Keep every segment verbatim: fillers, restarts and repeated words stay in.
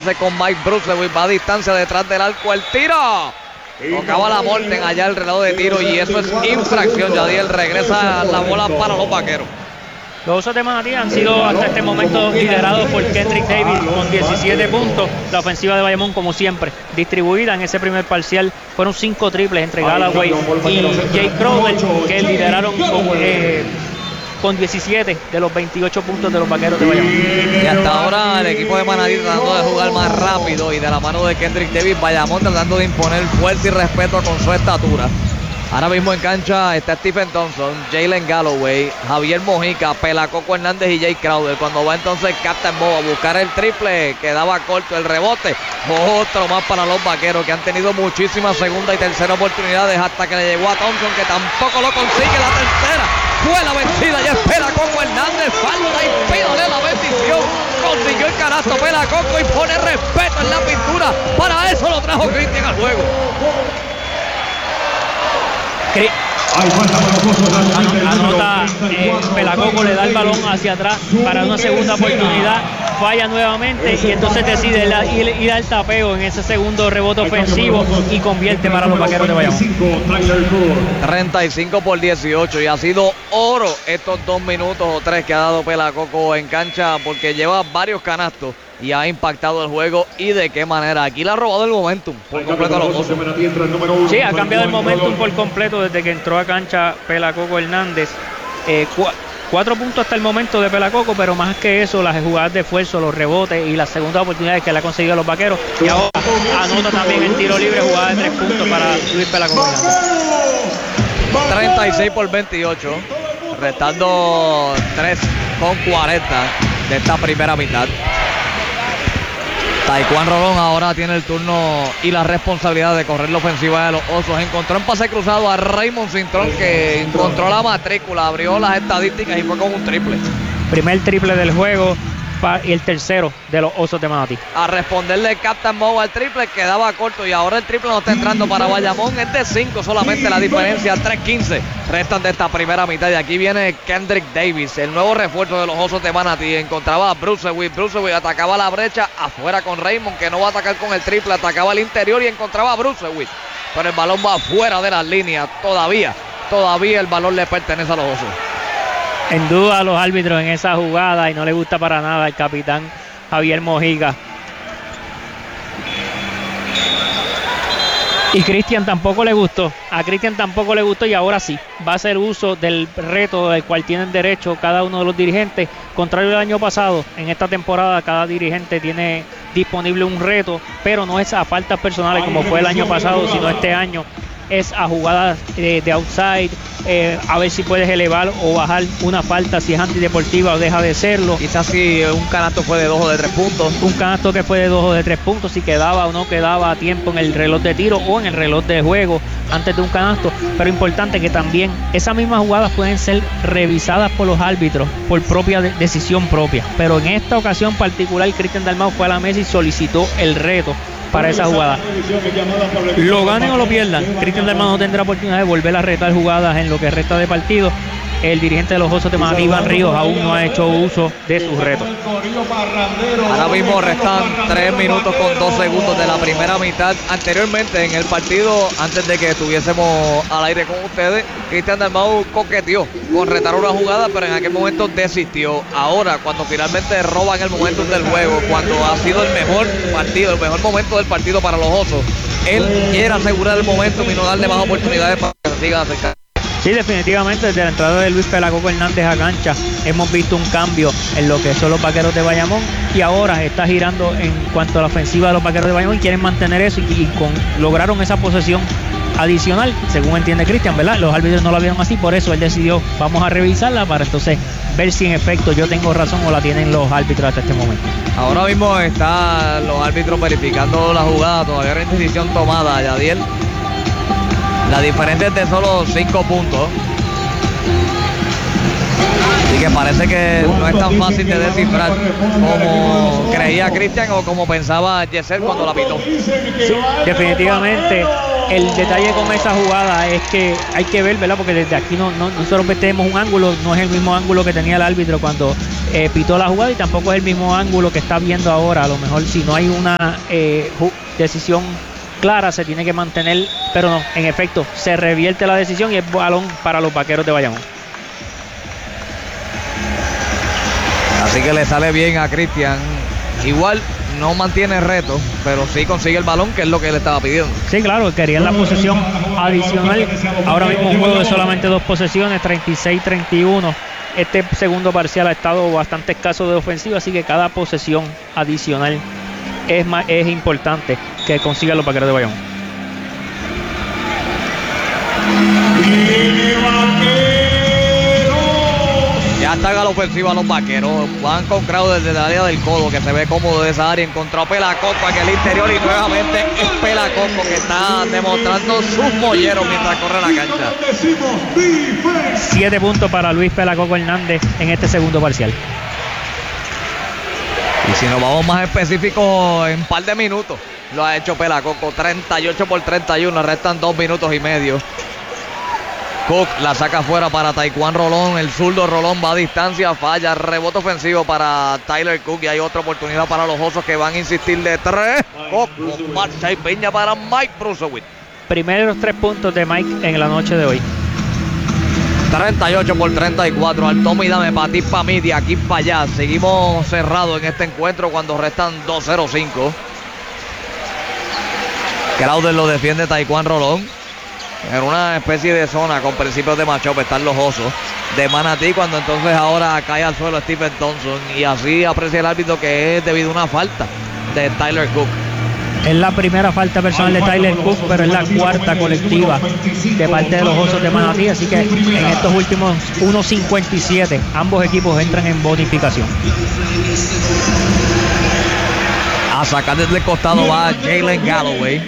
hace con Mike Bruce, va a distancia detrás del arco, el tiro. Tocaba la Morten allá el reloj de tiro y eso es infracción. Yadiel, regresa la bola para los Vaqueros. Los Osos de Manatí han sido hasta este momento liderados por Kendrick Davis con diecisiete puntos. La ofensiva de Bayamón, como siempre, distribuida en ese primer parcial. Fueron cinco triples entre Galloway y Jay Crowder, que lideraron con, eh, con diecisiete de los veintiocho puntos de los Vaqueros de Bayamón. Y hasta ahora el equipo de Manatí tratando de jugar más rápido y de la mano de Kendrick Davis, Bayamón tratando de imponer fuerza y respeto con su estatura. Ahora mismo en cancha está Stephen Thompson, Jalen Galloway, Javier Mojica, Pelacoco Hernández y Jay Crowder. Cuando va entonces Captain Mo a buscar el triple, quedaba corto el rebote. Otro más para los Vaqueros, que han tenido muchísimas segunda y tercera oportunidades hasta que le llegó a Thompson, que tampoco lo consigue. La tercera fue la vencida, ya es Pelacoco Hernández, falta y pídale la bendición. Consiguió el canasto Pelacoco y pone respeto en la pintura. Para eso lo trajo Cristian al juego. Anota eh, Pelacoco, le da el balón hacia atrás para una segunda oportunidad, falla nuevamente y entonces decide la, ir, ir al tapeo en ese segundo rebote ofensivo y convierte para los Vaqueros de Bayamón. treinta y cinco por dieciocho y ha sido oro estos dos minutos o tres que ha dado Pelacoco en cancha, porque lleva varios canastos y ha impactado el juego. ¿Y de qué manera? Aquí le ha robado el momentum por completo a los Osos. Sí, ha cambiado el momentum por completo desde que entró a cancha Pelacoco Hernández. Eh, cu cuatro puntos hasta el momento de Pelacoco, pero más que eso, las jugadas de esfuerzo, los rebotes y las segundas oportunidades que le ha conseguido a los Vaqueros. Y ahora anota también el tiro libre, jugada de tres puntos para Luis Pelacoco Hernández. treinta y seis por veintiocho, restando tres con cuarenta de esta primera mitad. Taekwondo Rolón ahora tiene el turno y la responsabilidad de correr la ofensiva de los Osos. Encontró en pase cruzado a Raymond Cintrón, que encontró la matrícula, abrió las estadísticas y fue con un triple. Primer triple del juego y el tercero de los Osos de Manatí. A responderle Captain Mo al triple, quedaba corto y ahora el triple no está entrando para Bayamón. Es de cinco solamente la diferencia, tres quince restan de esta primera mitad. Y aquí viene Kendrick Davis, el nuevo refuerzo de los Osos de Manatí. Encontraba a Brucewitz, Brucewitz atacaba la brecha afuera con Raymond, que no va a atacar con el triple, atacaba el interior y encontraba a Brucewitz, pero el balón va afuera de las líneas. Todavía, todavía el balón le pertenece a los Osos. En duda a los árbitros en esa jugada y no le gusta para nada al capitán Javier Mojica. Y Cristian tampoco le gustó. A Cristian tampoco le gustó y ahora sí va a hacer uso del reto del cual tienen derecho cada uno de los dirigentes. Contrario al año pasado, en esta temporada cada dirigente tiene disponible un reto, pero no es a faltas personales como fue el año pasado, sino este año es a jugadas eh, de outside, eh, a ver si puedes elevar o bajar una falta, si es antideportiva o deja de serlo. Quizás si un canasto fue de dos o de tres puntos. Un canasto que fue de dos o de tres puntos, si quedaba o no quedaba a tiempo en el reloj de tiro o en el reloj de juego antes de un canasto. Pero importante que también esas mismas jugadas pueden ser revisadas por los árbitros por propia de decisión propia. Pero en esta ocasión particular, Cristian Dalmau fue a la mesa y solicitó el reto para esa jugada. Lo ganen o lo pierdan, Cristian Dalmau no tendrá oportunidad de volver a retar jugadas en lo que resta de partido. El dirigente de los Osos de Manatí, Iván Ríos, aún no ha hecho uso de sus retos. Ahora mismo restan tres minutos con dos segundos de la primera mitad. Anteriormente en el partido, antes de que estuviésemos al aire con ustedes, Cristian Dalmau coqueteó con retar una jugada, pero en aquel momento desistió. Ahora, cuando finalmente roban el momento del juego, cuando ha sido el mejor partido, el mejor momento del partido para los Osos, él quiere asegurar el momento y no darle más oportunidades para que se sigan acercando. Sí, definitivamente desde la entrada de Luis Pelacoco Hernández a cancha hemos visto un cambio en lo que son los Vaqueros de Bayamón y ahora está girando en cuanto a la ofensiva de los Vaqueros de Bayamón y quieren mantener eso y, y con, lograron esa posesión adicional, según entiende Cristian, ¿verdad? Los árbitros no la vieron así, por eso él decidió, vamos a revisarla para entonces ver si en efecto yo tengo razón o la tienen los árbitros hasta este momento. Ahora mismo están los árbitros verificando la jugada, todavía no hay decisión tomada, Yadiel. La diferencia es de solo cinco puntos. Así que parece que no es tan fácil de descifrar como creía Cristian o como pensaba Yesel cuando la pitó. Sí, definitivamente el detalle con esa jugada es que hay que ver, ¿verdad? Porque desde aquí no, no nosotros tenemos un ángulo, no es el mismo ángulo que tenía el árbitro cuando eh, pitó la jugada y tampoco es el mismo ángulo que está viendo ahora. A lo mejor si no hay una eh, decisión clara se tiene que mantener, pero no, en efecto se revierte la decisión y es balón para los Vaqueros de Bayamón. Así que le sale bien a Cristian. Igual no mantiene el reto, pero sí consigue el balón, que es lo que él estaba pidiendo. Sí, claro, querían la posesión adicional. Ahora mismo un juego de solamente dos posesiones, treinta y seis treinta y uno. Este segundo parcial ha estado bastante escaso de ofensiva, así que cada posesión adicional es, más, es importante que consigan los Vaqueros de Bayamón. Ya están a la ofensiva los Vaqueros. Van con Crowder desde el área del codo, que se ve cómodo de esa área. Encontró a Pelacoco en el interior y nuevamente es Pelacoco que está demostrando sus molleros mientras corre la cancha. Siete puntos para Luis Pelacoco Hernández en este segundo parcial. Y si nos vamos más específicos, en un par de minutos lo ha hecho Pelacoco. treinta y ocho por treinta y uno, restan dos minutos y medio. Cook la saca afuera para Taekwondo Rolón. El zurdo Rolón va a distancia, falla. Rebote ofensivo para Tyler Cook. Y hay otra oportunidad para los Osos que van a insistir de tres. Cook con marcha y peña para Mike Brusewitz. Primeros tres puntos de Mike en la noche de hoy. treinta y ocho por treinta y cuatro. Al Tommy dame para ti, para mí, de aquí para allá. Seguimos cerrados en este encuentro cuando restan dos cero cinco. Crowder lo defiende Taekwondo Rolón. En una especie de zona con principios de matchup están los Osos de Manatí, cuando entonces ahora cae al suelo Stephen Thompson y así aprecia el árbitro que es debido a una falta de Tyler Cook. Es la primera falta personal de Tyler Cook, pero es la cuarta colectiva de parte de los Osos de Manatí, así que en estos últimos uno cincuenta y siete ambos equipos entran en bonificación. A sacar desde el costado va Jalen Galloway.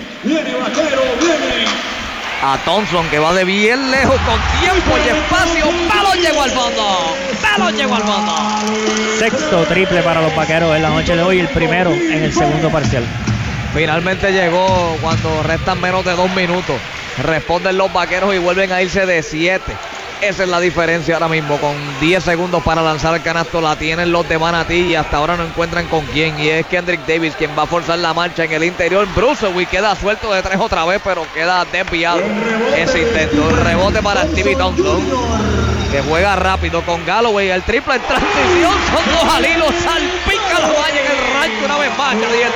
A Thompson, que va de bien lejos con tiempo y espacio. ¡Balón llegó al fondo! ¡Balón llegó al fondo! Sexto triple para los Vaqueros en la noche de hoy, el primero en el segundo parcial. Finalmente llegó cuando restan menos de dos minutos. Responden los Vaqueros y vuelven a irse de siete. Esa es la diferencia ahora mismo. Con diez segundos para lanzar el canasto la tienen los de Manatí y hasta ahora no encuentran con quién. Y es Kendrick Davis quien va a forzar la marcha en el interior. Brusewitz queda suelto de tres otra vez, pero queda desviado ese intento. El rebote para Stevie Thompson, que juega rápido con Galloway. El triple en transición. Son dos al hilo. Salpica la valla en el rancho una vez más, Jadiel.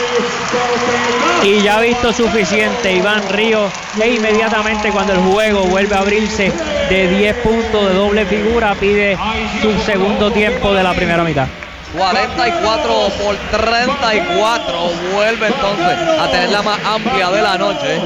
Y ya ha visto suficiente Iván Ríos, e inmediatamente cuando el juego vuelve a abrirse de diez puntos de doble figura, pide su segundo tiempo de la primera mitad. cuarenta y cuatro por treinta y cuatro. Vuelve entonces a tener la más amplia de la noche.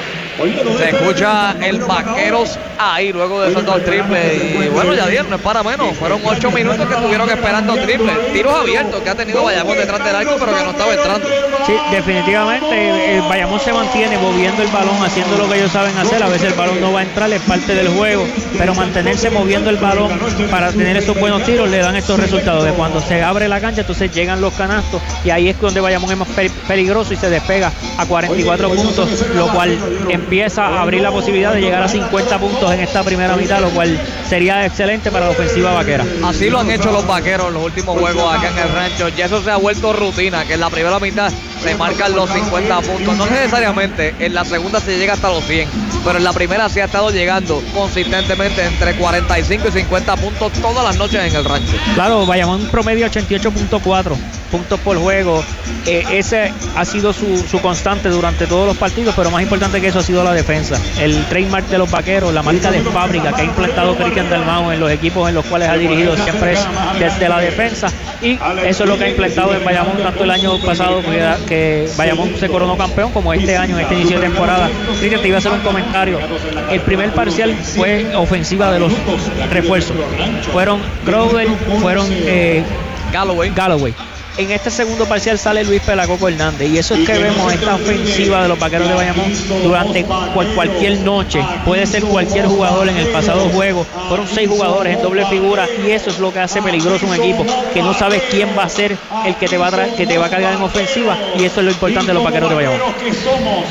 Se escucha el Vaqueros ahí luego de esos dos triples. Y bueno, Yadier, no es para menos. Fueron ocho minutos que estuvieron esperando triples. Tiros abiertos que ha tenido Bayamón detrás del arco, pero que no estaba entrando. Sí, definitivamente el Bayamón se mantiene moviendo el balón, haciendo lo que ellos saben hacer. A veces el balón no va a entrar, es parte del juego, pero mantenerse moviendo el balón para tener esos buenos tiros le dan estos resultados. De cuando se abre la cancha, entonces llegan los canastos y ahí es donde Bayamón es más peligroso y se despega a cuarenta y cuatro puntos, lo cual empieza a abrir la posibilidad de llegar a cincuenta puntos en esta primera mitad, lo cual sería excelente para la ofensiva vaquera. Así lo han hecho los Vaqueros en los últimos juegos acá en el rancho. Y eso se ha vuelto rutina, que en la primera mitad se marcan los cincuenta puntos. No necesariamente en la segunda se llega hasta los cien, pero en la primera se ha estado llegando consistentemente entre cuarenta y cinco y cincuenta puntos todas las noches en el rancho. Claro, Bayamón promedio ochenta y ocho punto cuatro puntos por juego. Eh, ese ha sido su, su constante durante todos los partidos, pero más importante que eso ha sido la defensa. El trademark de los Vaqueros, la marca de fábrica que ha implantado Cristian Dalmau en los equipos en los cuales ha dirigido, siempre es desde la defensa, y eso es lo que ha implantado en Bayamón tanto el año pasado que, que Bayamón se coronó campeón, como este año, en este inicio de temporada. Cristian, te iba a hacer un comentario. El primer parcial fue ofensiva de los refuerzos. Fueron Crowder, fueron eh, Galloway. Galloway. En este segundo parcial sale Luis Pelacoco Hernández, y eso es que vemos esta ofensiva de los Vaqueros de Bayamón durante cual, cualquier noche. Puede ser cualquier jugador. En el pasado juego fueron seis jugadores en doble figura, y eso es lo que hace peligroso un equipo, que no sabes quién va a ser el que te va a, que te va a cargar en ofensiva, y eso es lo importante de los Vaqueros de Bayamón.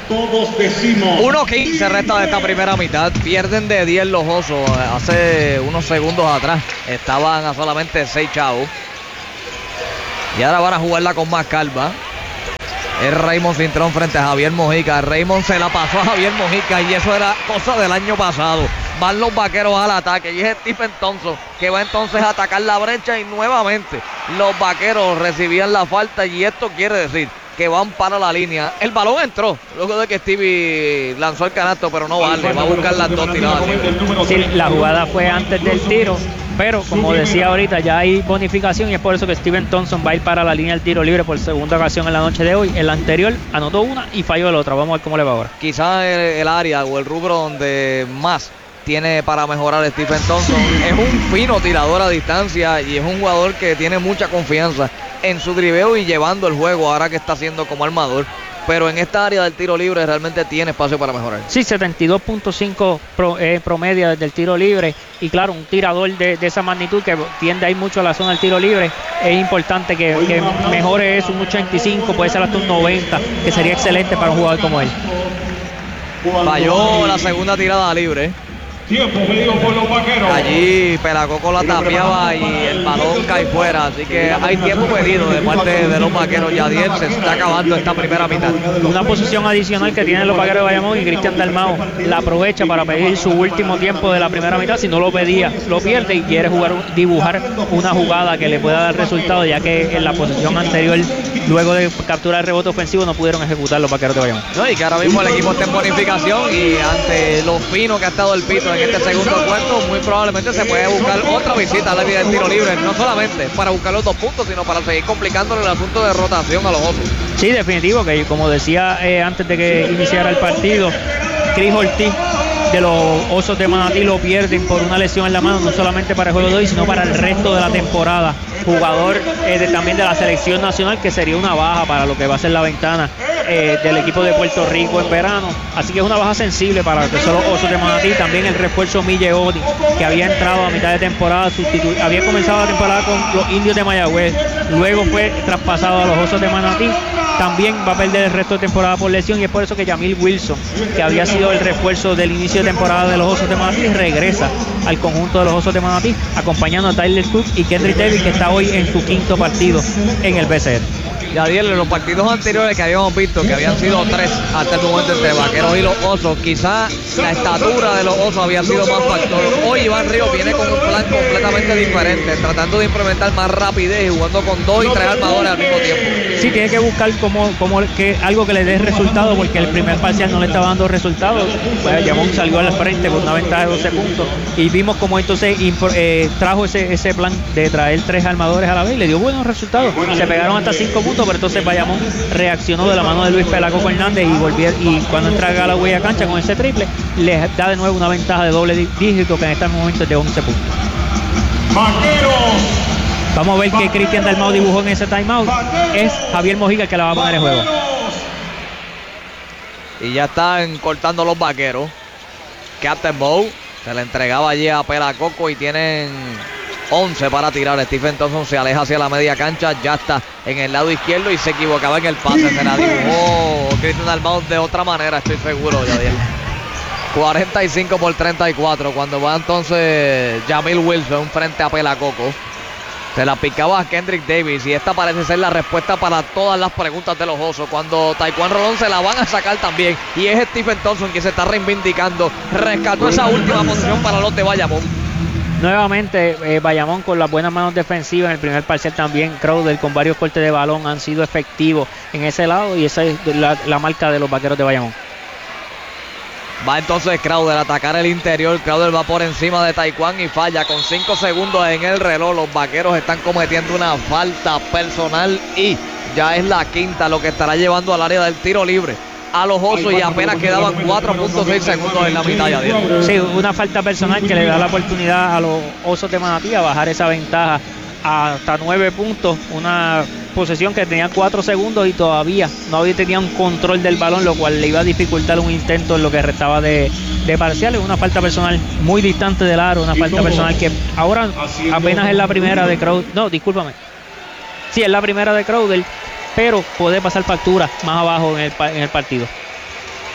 Todos decimos. uno quince resta de esta primera mitad. Pierden de diez los Osos. Hace unos segundos atrás estaban a solamente seis chavos. Y ahora van a jugarla con más calma. Es Raymond Cintrón frente a Javier Mojica. Raymond se la pasó a Javier Mojica y eso era cosa del año pasado. Van los Vaqueros al ataque y es Stephen Thompson que va entonces a atacar la brecha y nuevamente los Vaqueros recibían la falta y esto quiere decir que van para la línea. El balón entró luego de que Stevie lanzó el canasto, pero no vale, va a buscar las dos tiradas. Sí, la jugada fue antes del tiro, pero como decía ahorita, ya hay bonificación y es por eso que Stephen Thompson va a ir para la línea del tiro libre por segunda ocasión en la noche de hoy. El anterior anotó una y falló la otra. Vamos a ver cómo le va ahora. Quizás el, el área o el rubro donde más tiene para mejorar Stephen Thompson es un fino tirador a distancia y es un jugador que tiene mucha confianza en su driveo y llevando el juego ahora que está haciendo como armador, pero en esta área del tiro libre realmente tiene espacio para mejorar. Sí, setenta y dos punto cinco pro, eh, promedio desde el tiro libre y claro, un tirador de, de esa magnitud que tiende a ir mucho a la zona del tiro libre, es importante que, que mejore eso, un ochenta y cinco, puede ser hasta un noventa, que sería excelente para un jugador como él. Falló la segunda tirada libre. Tiempo pedido por los Vaqueros. Allí Pelacoco la tapiaba y el balón cae fuera, así que hay tiempo pedido de parte de los Vaqueros. Yadier se está acabando esta primera mitad. Una posición adicional que tienen los Vaqueros de Bayamón y Cristian Dalmau la aprovecha para pedir su último tiempo de la primera mitad. Si no lo pedía, lo pierde y quiere jugar, dibujar una jugada que le pueda dar resultado, ya que en la posición anterior, luego de capturar el rebote ofensivo, no pudieron ejecutar los Vaqueros de Bayamón. No, y que ahora mismo el equipo está en bonificación y ante lo fino que ha estado el pito en este segundo cuarto, muy probablemente se puede buscar otra visita a la línea del tiro libre, no solamente para buscar los dos puntos, sino para seguir complicándole el asunto de rotación a los Osos. Sí, definitivo, que como decía eh, antes de que iniciara el partido, Chris Ortiz de los Osos de Manatí lo pierden por una lesión en la mano, no solamente para el juego de hoy, sino para el resto de la temporada. Jugador eh, de, también de la selección nacional, que sería una baja para lo que va a ser la ventana eh, del equipo de Puerto Rico en verano. Así que es una baja sensible para lo que son los Osos de Manatí. También el refuerzo Mille Odi, que había entrado a mitad de temporada, sustitu- había comenzado la temporada con los Indios de Mayagüez, luego fue traspasado a los Osos de Manatí. También va a perder el resto de temporada por lesión y es por eso que Yamil Wilson, que había sido el refuerzo del inicio de temporada de los Osos de Manatí, regresa al conjunto de los Osos de Manatí, acompañando a Tyler Cook y Kendrick Davis, que está hoy en su quinto partido en el B C R. Yadier, en los partidos anteriores que habíamos visto, que habían sido tres hasta el momento entre Vaqueros y los Osos, quizá la estatura de los Osos había sido más factor. Hoy Iván Ríos viene con un plan completamente diferente, tratando de implementar más rapidez y jugando con dos y tres armadores al mismo tiempo. Sí, tiene que buscar como, como que algo que le dé resultado, porque el primer parcial no le estaba dando resultados. Pues Bayamón salió al frente con una ventaja de doce puntos y vimos como entonces eh, trajo ese, ese plan de traer tres armadores a la vez y le dio buenos resultados. Se pegaron hasta cinco puntos, pero entonces Bayamón reaccionó de la mano de Luis Pelacoco Hernández y volvió, y cuando entra Galloway a cancha con ese triple, les da de nuevo una ventaja de doble dígito que en este momento es de once puntos. Vaqueros. Vamos a ver que Cristian Dalmau dibujó en ese timeout. Es Javier Mojica el que la va a poner en juego. Y ya están cortando los Vaqueros. Captain Bow se le entregaba allí a Pelacoco y tienen once para tirar. Stephen Thompson se aleja hacia la media cancha, ya está en el lado izquierdo y se equivocaba en el pase. Se la dibujó Cristian Dalmau de otra manera, estoy seguro, Yadier. cuarenta y cinco por treinta y cuatro. Cuando va entonces Yamil Wilson frente a Pelacoco, se la picaba a Kendrick Davis y esta parece ser la respuesta para todas las preguntas de los Osos. Cuando Taekwondo Rolón se la van a sacar también y es Stephen Thompson que se está reivindicando, rescató esa última posición para los de Bayamón. Nuevamente eh, Bayamón con las buenas manos defensivas en el primer parcial. También Crowder con varios cortes de balón han sido efectivos en ese lado y esa es la, la marca de los Vaqueros de Bayamón. Va entonces Crowder a atacar el interior. Crowder va por encima de Taekwondo y falla con cinco segundos en el reloj. Los Vaqueros están cometiendo una falta personal y ya es la quinta, lo que estará llevando al área del tiro libre a los Osos y apenas quedaban cuatro punto seis segundos en la mitad. Ya sí, una falta personal que le da la oportunidad a los Osos de Manatí a bajar esa ventaja hasta nueve puntos. Una posesión que tenía cuatro segundos y todavía no había tenía un control del balón, lo cual le iba a dificultar un intento en lo que restaba de, de parciales. Una falta personal muy distante del aro, una falta personal que ahora apenas es la primera de Crowder. No, discúlpame. Sí, es la primera de Crowder, pero puede pasar factura más abajo en el, en el partido.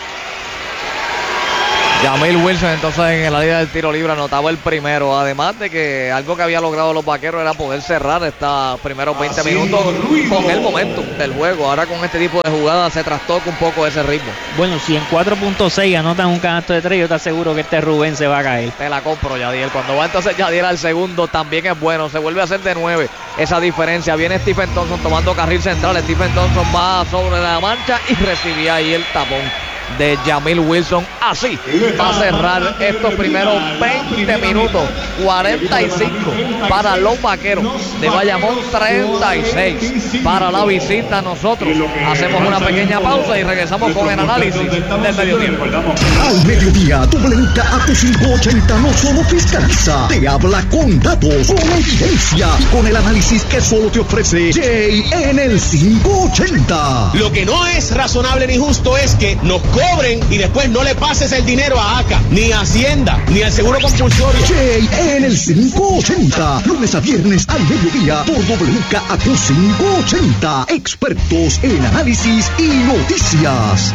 Jamil Wilson entonces en el área del tiro libre anotaba el primero, además de que algo que había logrado los Vaqueros era poder cerrar estos primeros veinte minutos con el momento del juego. Ahora con este tipo de jugadas se trastoca un poco ese ritmo. Bueno, si en cuatro punto seis anotan un canasto de tres, yo te aseguro que este Rubén se va a caer. Te la compro, Yadiel. Cuando va entonces Yadiel al segundo también es bueno, se vuelve a hacer de nueve esa diferencia. Viene Stephen Thompson tomando carril central, Stephen Thompson va sobre la mancha y recibía ahí el tapón de Jamil Wilson. Así va a cerrar estos primeros veinte minutos. Cuarenta y cinco para los Vaqueros de Bayamón, treinta y seis para la visita. Nosotros hacemos una pequeña pausa y regresamos con el análisis del medio tiempo. Al mediodía, W K A Q quinientos ochenta no solo fiscaliza, te habla con datos, con evidencia y con el análisis que solo te ofrece Jay en el quinientos ochenta. Lo que no es razonable ni justo es que nos cobren y después no le pases el dinero a ACA, ni a Hacienda, ni al Seguro Compulsorio. Jay en el quinientos ochenta, lunes a viernes al mediodía por W K A Q quinientos ochenta, expertos en análisis y noticias.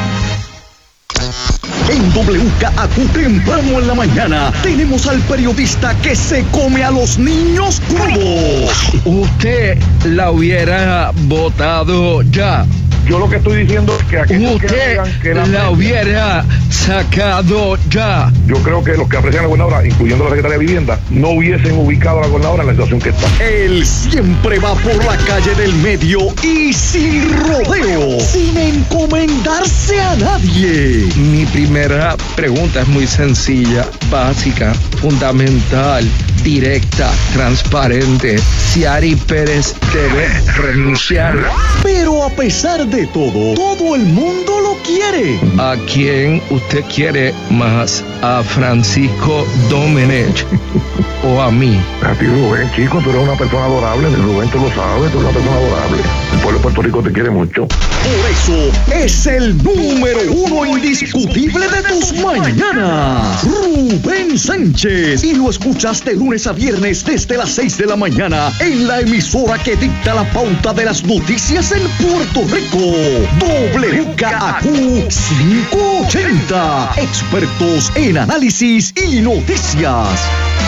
En W K A Q temprano en la mañana tenemos al periodista que se come a los niños crudos. Usted la hubiera votado ya. Yo lo que estoy diciendo es que aquellos Usted que digan que la, la hubiera sacado ya. yo creo que los que aprecian a la gobernadora, incluyendo la secretaria de Vivienda, no hubiesen ubicado a la gobernadora en la situación que está. Él siempre va por la calle del medio y sin rodeo, sin encomendarse a nadie. Mi primera pregunta es muy sencilla, básica, fundamental, directa, transparente. Ciary Pérez debe renunciar. Pero a pesar de todo, todo el mundo lo quiere. ¿A quién usted quiere más? ¿A Francisco Domenech o a mí? A ti, Rubén, chico, tú eres una persona adorable. Rubén, tú lo sabes, tú eres una persona adorable. El pueblo de Puerto Rico te quiere mucho. Por eso es el número uno indiscutible de tus mañanas, Rubén Sánchez. Y lo escuchas de lunes a viernes desde las seis de la mañana en la emisora que dicta la pauta de las noticias en Puerto Rico. W K A Q quinientos ochenta, expertos en análisis y noticias.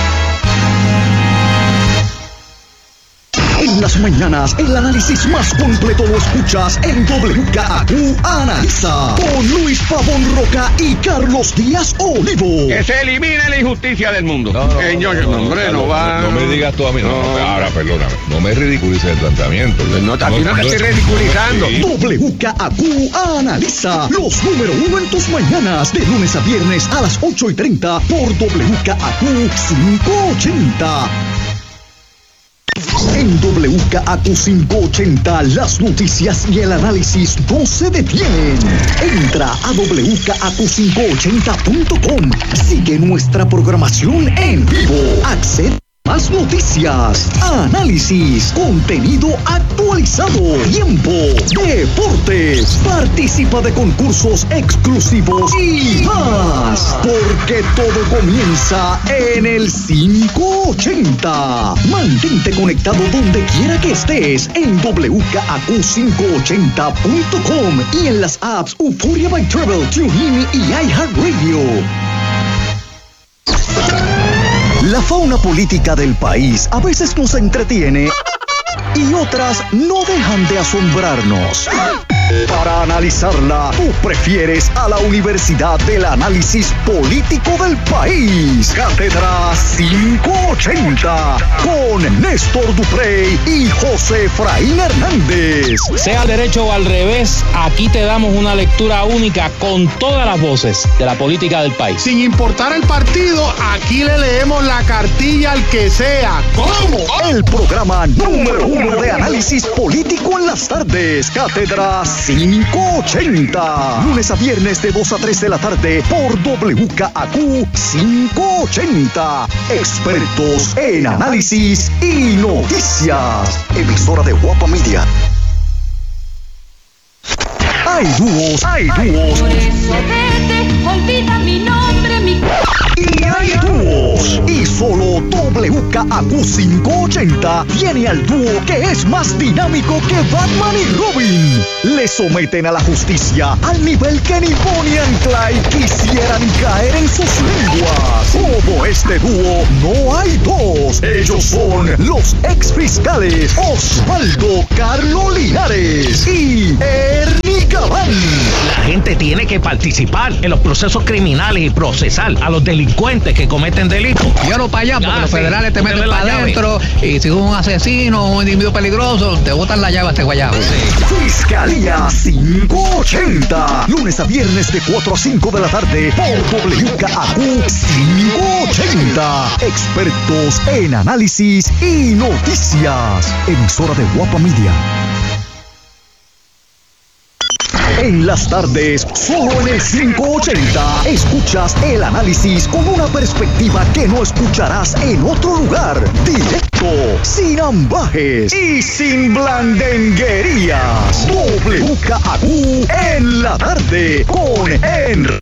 En las mañanas, el análisis más completo lo escuchas en W K A Q Analiza, con Luis Pavón Roca y Carlos Díaz Olivo. Que se elimine la injusticia del mundo. No, no, eh, yo, yo, no, no, hombre, no, no va. No me digas tú a mí. No, No. no, ahora, perdóname. No me ridiculices el planteamiento. No, a ti no te estoy ridiculizando. Sí. W K A Q Analiza, los número uno en tus mañanas, de lunes a viernes a las ocho y treinta por W K A Q quinientos ochenta. En W K A Q quinientos ochenta, las noticias y el análisis no se detienen. Entra a W K A Q quinientos ochenta punto com. Sigue nuestra programación en vivo. Accede a más noticias, análisis, contenido actualizado, tiempo, deportes, participa de concursos exclusivos y más. Porque todo comienza en el quinientos ochenta. Mantente conectado donde quiera que estés en W K A Q quinientos ochenta punto com y en las apps Euphoria by Travel, TuneIn y iHeartRadio. La fauna política del país a veces nos entretiene y otras no dejan de asombrarnos. Para analizarla, tú prefieres a la Universidad del Análisis Político del País, Cátedra quinientos ochenta, con Néstor Duprey y José Efraín Hernández. Sea al derecho o al revés, aquí te damos una lectura única con todas las voces de la política del país. Sin importar el partido, aquí le leemos la cartilla al que sea. ¿Cómo? El programa número uno de análisis político en las tardes, Cátedra quinientos ochenta. Lunes a viernes de dos a tres de la tarde por W K A Q quinientos ochenta. Expertos en análisis y noticias. Emisora de Guapa Media. Hay dúos, hay dúos. Por eso vete, olvida mi nombre, mi... Y hay dúos dos. Y solo W K A Q quinientos ochenta tiene al dúo que es más dinámico que Batman y Robin. Le someten a la justicia al nivel que ni Bonnie and Clyde quisieran caer en sus lenguas. Como este dúo, no hay dos. Ellos son los ex fiscales Osvaldo Carlo Linares y Ernie Gabán. La gente tiene que participar en los procesos criminales y procesar a los delincuentes que cometen delitos. Llévalo para allá, porque Ah, los sí. federales te Dale meten la para llave. adentro y si es un asesino o un individuo peligroso, te botan la llave a este guayabo. Fiscalía quinientos ochenta. Lunes a viernes de cuatro a cinco de la tarde por W K A Q quinientos ochenta. Expertos en análisis y noticias. Emisora de Guapa Media. En las tardes, solo en el quinientos ochenta, escuchas el análisis con una perspectiva que no escucharás en otro lugar. Directo, sin ambajes y sin blandenguerías. W K A Q en la tarde con Enrique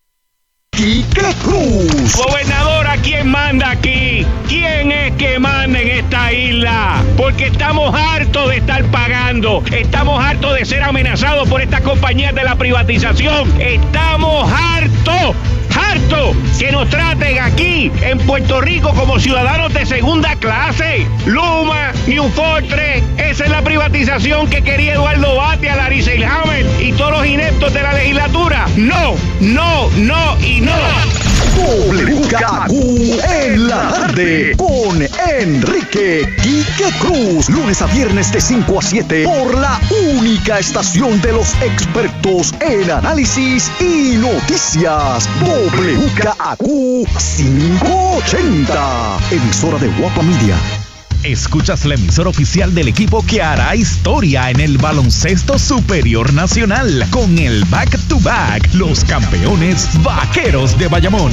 Cruz. Gobernadora, ¿quién manda aquí? ¿Quién es que manda en esta isla? Porque estamos hartos de estar pagando. Estamos hartos de ser amenazados por estas compañías de la privatización. Estamos hartos. Harto que nos traten aquí en Puerto Rico como ciudadanos de segunda clase. Luma, New Fortress, esa es la privatización que quería Eduardo Batia, Larry Selhammer y todos los ineptos de la legislatura. No, no, no y no. W K A Q en la tarde con Enrique Quique Cruz. Lunes a viernes de cinco a siete por la única estación de los expertos en análisis y noticias. W K A Q quinientos ochenta. Emisora de Guapa Media. Escuchas la emisora oficial del equipo que hará historia en el baloncesto superior nacional con el back to back, los campeones Vaqueros de Bayamón.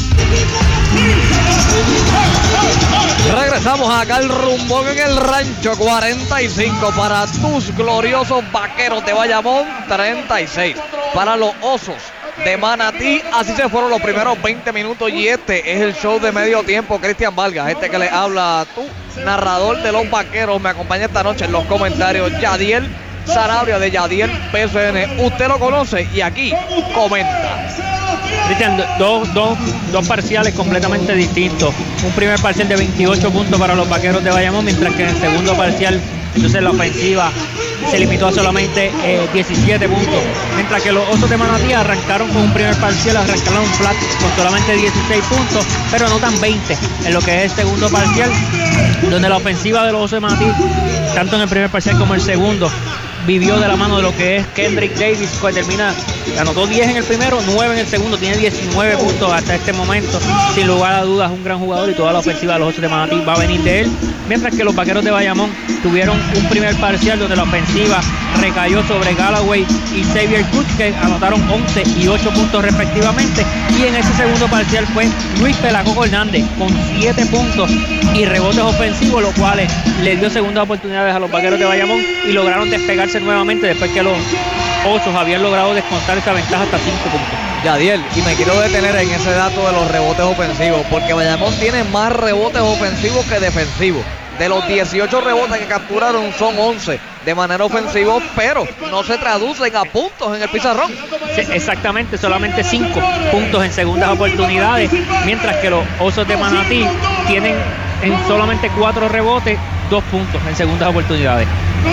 Regresamos acá al rumbón en el rancho. Cuarenta y cinco para tus gloriosos Vaqueros de Bayamón, treinta y seis para los Osos de Manatí. Así se fueron los primeros veinte minutos y este es el show de medio tiempo. Cristian Vargas, este que le habla, tú, narrador de los Vaqueros, me acompaña esta noche en los comentarios Yadiel Sarabia de Yadiel P C N. Usted lo conoce y aquí comenta. Cristian, dos, dos, dos parciales completamente distintos. Un primer parcial de veintiocho puntos para los Vaqueros de Bayamón, mientras que en el segundo parcial, entonces la ofensiva se limitó a solamente eh, diecisiete puntos. Mientras que los Osos de Manatí arrancaron con un primer parcial, arrancaron un flat con solamente dieciséis puntos, pero anotan veinte en lo que es el segundo parcial, donde la ofensiva de los Osos de Manatí, tanto en el primer parcial como el segundo, vivió de la mano de lo que es Kendrick Davis, que termina, anotó diez en el primero, nueve en el segundo, tiene diecinueve puntos hasta este momento. Sin lugar a dudas, un gran jugador y toda la ofensiva de los Osos de Manatí va a venir de él. Mientras que los Vaqueros de Bayamón tuvieron un primer parcial donde la ofensiva recayó sobre Galloway y Xavier Cruz, que anotaron once y ocho puntos respectivamente. Y en ese segundo parcial fue Luis Pelacoco Hernández con siete puntos y rebotes ofensivos, los cuales le dio segundas oportunidades a los Vaqueros de Bayamón y lograron despegarse nuevamente después que los Osos habían logrado descontar esa ventaja hasta cinco puntos. Yadiel, y me quiero detener en ese dato de los rebotes ofensivos, porque Bayamón tiene más rebotes ofensivos que defensivos. De los dieciocho rebotes que capturaron son once de manera ofensiva, pero no se traducen a puntos en el pizarrón. Sí, exactamente, solamente cinco puntos en segundas oportunidades, mientras que los Osos de Manatí tienen en solamente cuatro rebotes, dos puntos en segundas oportunidades.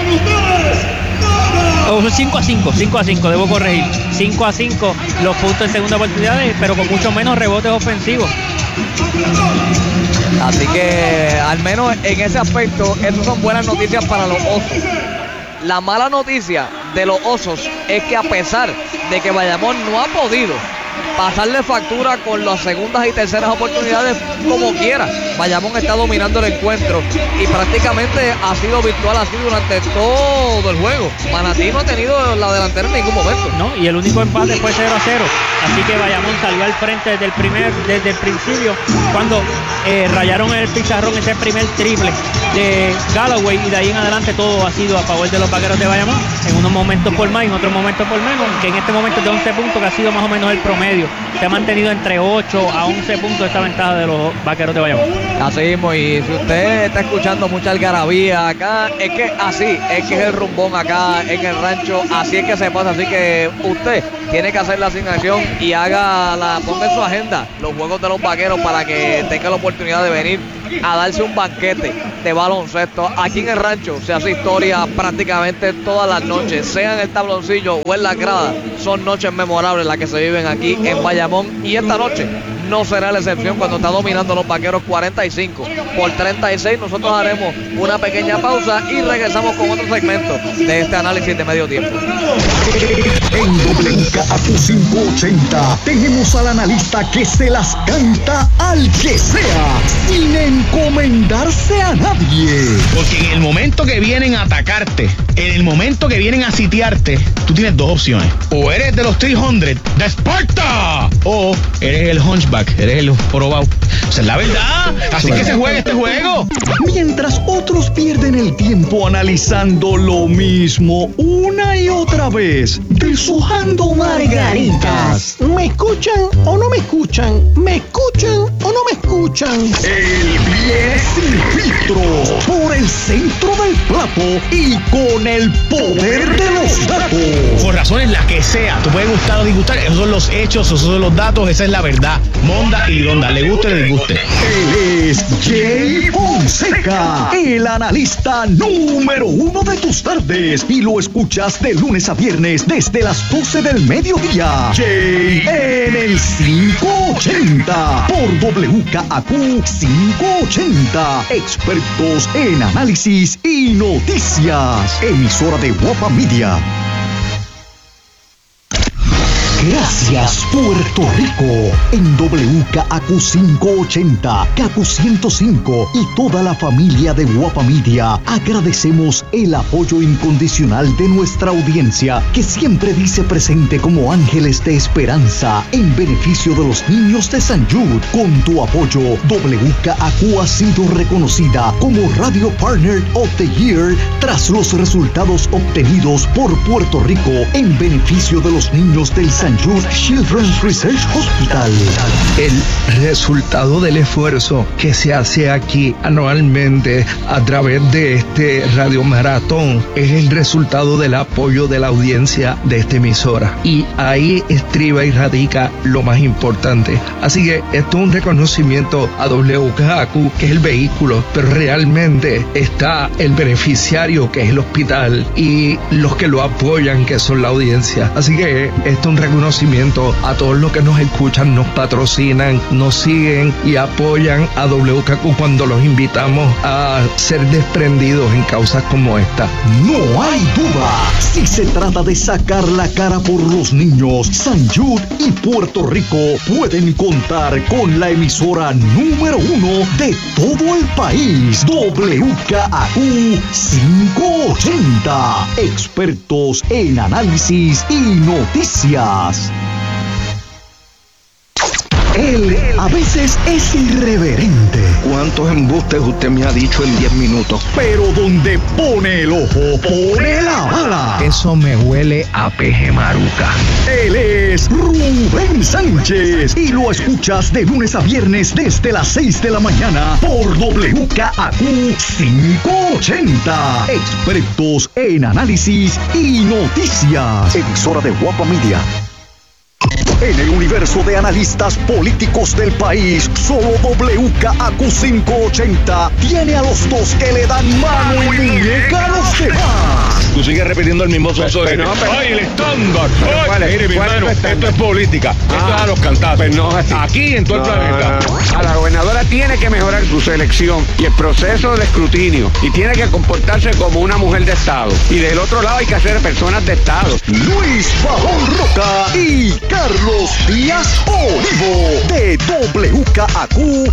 Oh, cinco a cinco, cinco a cinco, debo corregir. cinco a cinco los puntos en segundas oportunidades, pero con mucho menos rebotes ofensivos. Así que al menos en ese aspecto, esas son buenas noticias para los Osos. La mala noticia de los Osos es que a pesar de que Bayamón no ha podido pasarle factura con las segundas y terceras oportunidades como quiera, Bayamón está dominando el encuentro y prácticamente ha sido virtual así durante todo el juego. Manatí no ha tenido la delantera en ningún momento. No, y el único empate fue cero a cero. Así que Bayamón salió al frente desde el primer, desde el principio, cuando eh, rayaron el pizarrón ese primer triple de Galloway, y de ahí en adelante todo ha sido a favor de los Vaqueros de Bayamón, en unos momentos por más y en otros momentos por menos, que en este momento es de once puntos, que ha sido más o menos el promedio promedio. Se ha mantenido entre ocho a once puntos esta ventaja de los Vaqueros de Bayamón. Así mismo, y si usted está escuchando mucha algarabía acá, es que así, es que es el rumbón acá en el rancho, así es que se pasa, así que usted tiene que hacer la asignación y haga la, ponga en su agenda los juegos de los Vaqueros para que tenga la oportunidad de venir a darse un banquete de baloncesto. Aquí en el rancho se hace historia prácticamente todas las noches, sea en el tabloncillo o en la grada. Son noches memorables las que se viven aquí en Bayamón, y esta noche no será la excepción cuando está dominando los Vaqueros cuarenta y cinco por treinta y seis. Nosotros haremos una pequeña pausa y regresamos con otro segmento de este análisis de medio tiempo. En W K A Q quinientos ochenta tenemos al analista que se las canta al que sea, sin encomendarse a nadie. Porque en el momento que vienen a atacarte, en el momento que vienen a sitiarte, tú tienes dos opciones. O eres de los trescientos de Esparta, o eres el hunchback, eres el jorobado. Esa es la verdad. Así que se juega este juego. Mientras otros pierden el tiempo analizando lo mismo una y otra vez, deshojando margaritas. ¿Me escuchan o no me escuchan? ¿Me escuchan o no me escuchan? El pie sin filtro por el centro del plato y con el poder de los datos. Por razones las que sea, te puede gustar o disgustar, esos son los hechos, esos son los datos, esa es la verdad. Monda y Donda, le guste o le disguste. Él es Jay Fonseca, el analista número uno de tus tardes, y lo escuchas de lunes a viernes desde las doce del mediodía. Jay en el quinientos ochenta por W K A Q quinientos ochenta, expertos en análisis y noticias, emisora de Guapa Media. Gracias, Puerto Rico. En W K A Q quinientos ochenta, K Q ciento cinco y toda la familia de Guapa Media agradecemos el apoyo incondicional de nuestra audiencia, que siempre dice presente como ángeles de esperanza en beneficio de los niños de San Jude. Con tu apoyo, W K A Q ha sido reconocida como Radio Partner of the Year tras los resultados obtenidos por Puerto Rico en beneficio de los niños del San Jude Children's Research Hospital. El resultado del esfuerzo que se hace aquí anualmente a través de este Radio Maratón es el resultado del apoyo de la audiencia de esta emisora, y ahí estriba y radica lo más importante. Así que esto es un reconocimiento a W K A Q, que es el vehículo, pero realmente está el beneficiario, que es el hospital, y los que lo apoyan, que son la audiencia. Así que esto es un reconocimiento a todos los que nos escuchan, nos patrocinan, nos siguen y apoyan a W K A Q cuando los invitamos a ser desprendidos en causas como esta. No hay duda, si se trata de sacar la cara por los niños, San Jude y Puerto Rico pueden contar con la emisora número uno de todo el país, W K A Q quinientos ochenta, expertos en análisis y noticias. Él a veces es irreverente. ¿Cuántos embustes usted me ha dicho en diez minutos? Pero donde pone el ojo, pone la bala. Eso me huele a peje maruca. Él es Rubén Sánchez y lo escuchas de lunes a viernes desde las seis de la mañana por W K A Q quinientos ochenta. Expertos en análisis y noticias. Emisora de Guapa Media. En el universo de analistas políticos del país, solo W K A Q quinientos ochenta tiene a los dos que le dan mano y muñeca a los demás. Tú sigues repitiendo el mismo soso de... Pero, pero, ¡ay, el estándar! ¿Cuál es? Mire, mi ¿Cuál es hermano, tu estándar? esto es política. Esto Ah, es a los cantados. pues no es así. Aquí en todo No, el planeta. no, no. A la gobernadora tiene que mejorar su selección y el proceso de escrutinio, y tiene que comportarse como una mujer de Estado. Y del otro lado hay que hacer personas de Estado. Luis Pavón Roca y Carlos Díaz Olivo de W K A Q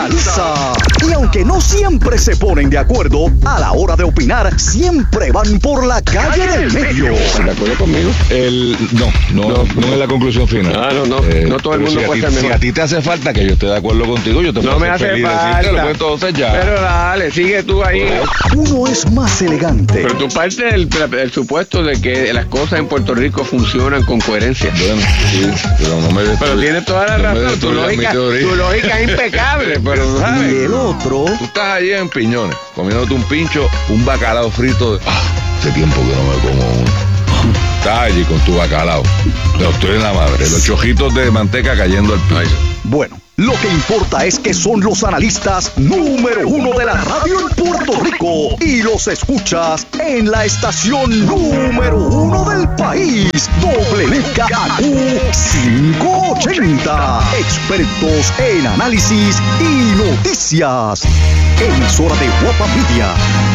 Analiza. Y aunque no siempre se ponen de acuerdo, a la hora de opinar siempre van por por la calle del medio. ¿De acuerdo conmigo? El, no, no, no, no es la conclusión final. Ah, no, no, eh, no todo el mundo si puede a ti, ser si a ti te hace falta que yo esté de acuerdo contigo, yo te no puedo me hacer hace feliz falta. decírtelo, pues entonces ya. Pero dale, sigue tú ahí. Uno es más elegante. Pero tú partes del, del supuesto de que las cosas en Puerto Rico funcionan con coherencia. Bueno, sí, pero no me destruye. Pero tienes toda la no razón. Tu lógica, tu lógica es impecable, pero tú sabes. Y el otro. Tú estás allí en Piñones, comiéndote un pincho, un bacalao frito. Ah, hace tiempo que no me como uno. Estás allí con tu bacalao. Lo estoy en la madre. Los chojitos de manteca cayendo al piso. Bueno, lo que importa es que son los analistas número uno de la radio en Puerto Rico y los escuchas en la estación número uno del país, W K A Q quinientos ochenta. Expertos en análisis y noticias. Emisora de Guapa Media.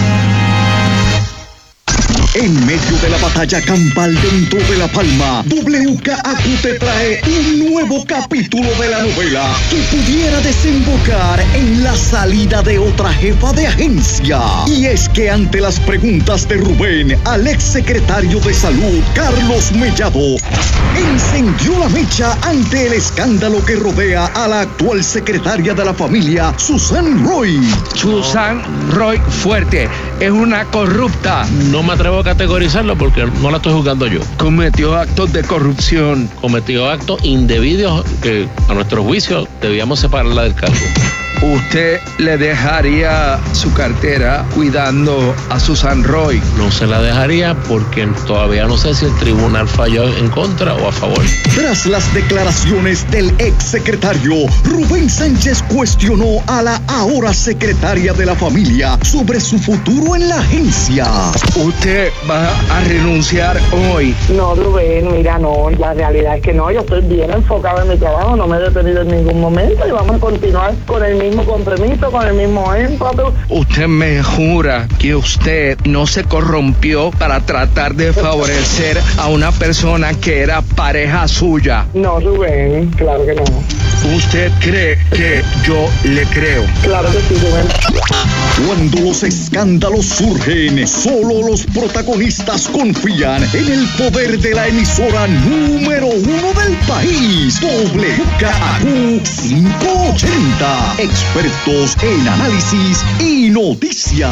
En medio de la batalla campal dentro de La Palma, W K A Q te trae un nuevo capítulo de la novela que pudiera desembocar en la salida de otra jefa de agencia. Y es que ante las preguntas de Rubén al ex secretario de Salud, Carlos Mellado, encendió la mecha ante el escándalo que rodea a la actual secretaria de la familia, Susan Roy. Susan Roy Fuerte es una corrupta. No me atrevo a categorizarlo porque no la estoy juzgando yo. Cometió actos de corrupción. Cometió actos indebidos que a nuestro juicio debíamos separarla del cargo. ¿Usted le dejaría su cartera cuidando a Susan Roy? No se la dejaría porque todavía no sé si el tribunal falló en contra o a favor. Tras las declaraciones del ex secretario, Rubén Sánchez cuestionó a la ahora secretaria de la familia sobre su futuro en la agencia. ¿Usted va a renunciar hoy? No, Rubén, mira, no, la realidad es que no, yo estoy bien enfocado en mi trabajo, no me he detenido en ningún momento y vamos a continuar con el mismo compromiso, con el mismo énfasis. ¿Usted me jura que usted no se corrompió para tratar de favorecer a una persona que era pareja suya? No, Rubén, claro que no. ¿Usted cree que yo le creo? Claro que sí, Rubén. Cuando los escándalos surgen, solo los protagonistas confían en el poder de la emisora número uno del país, W K A Q quinientos ochenta. Expertos en análisis y noticias.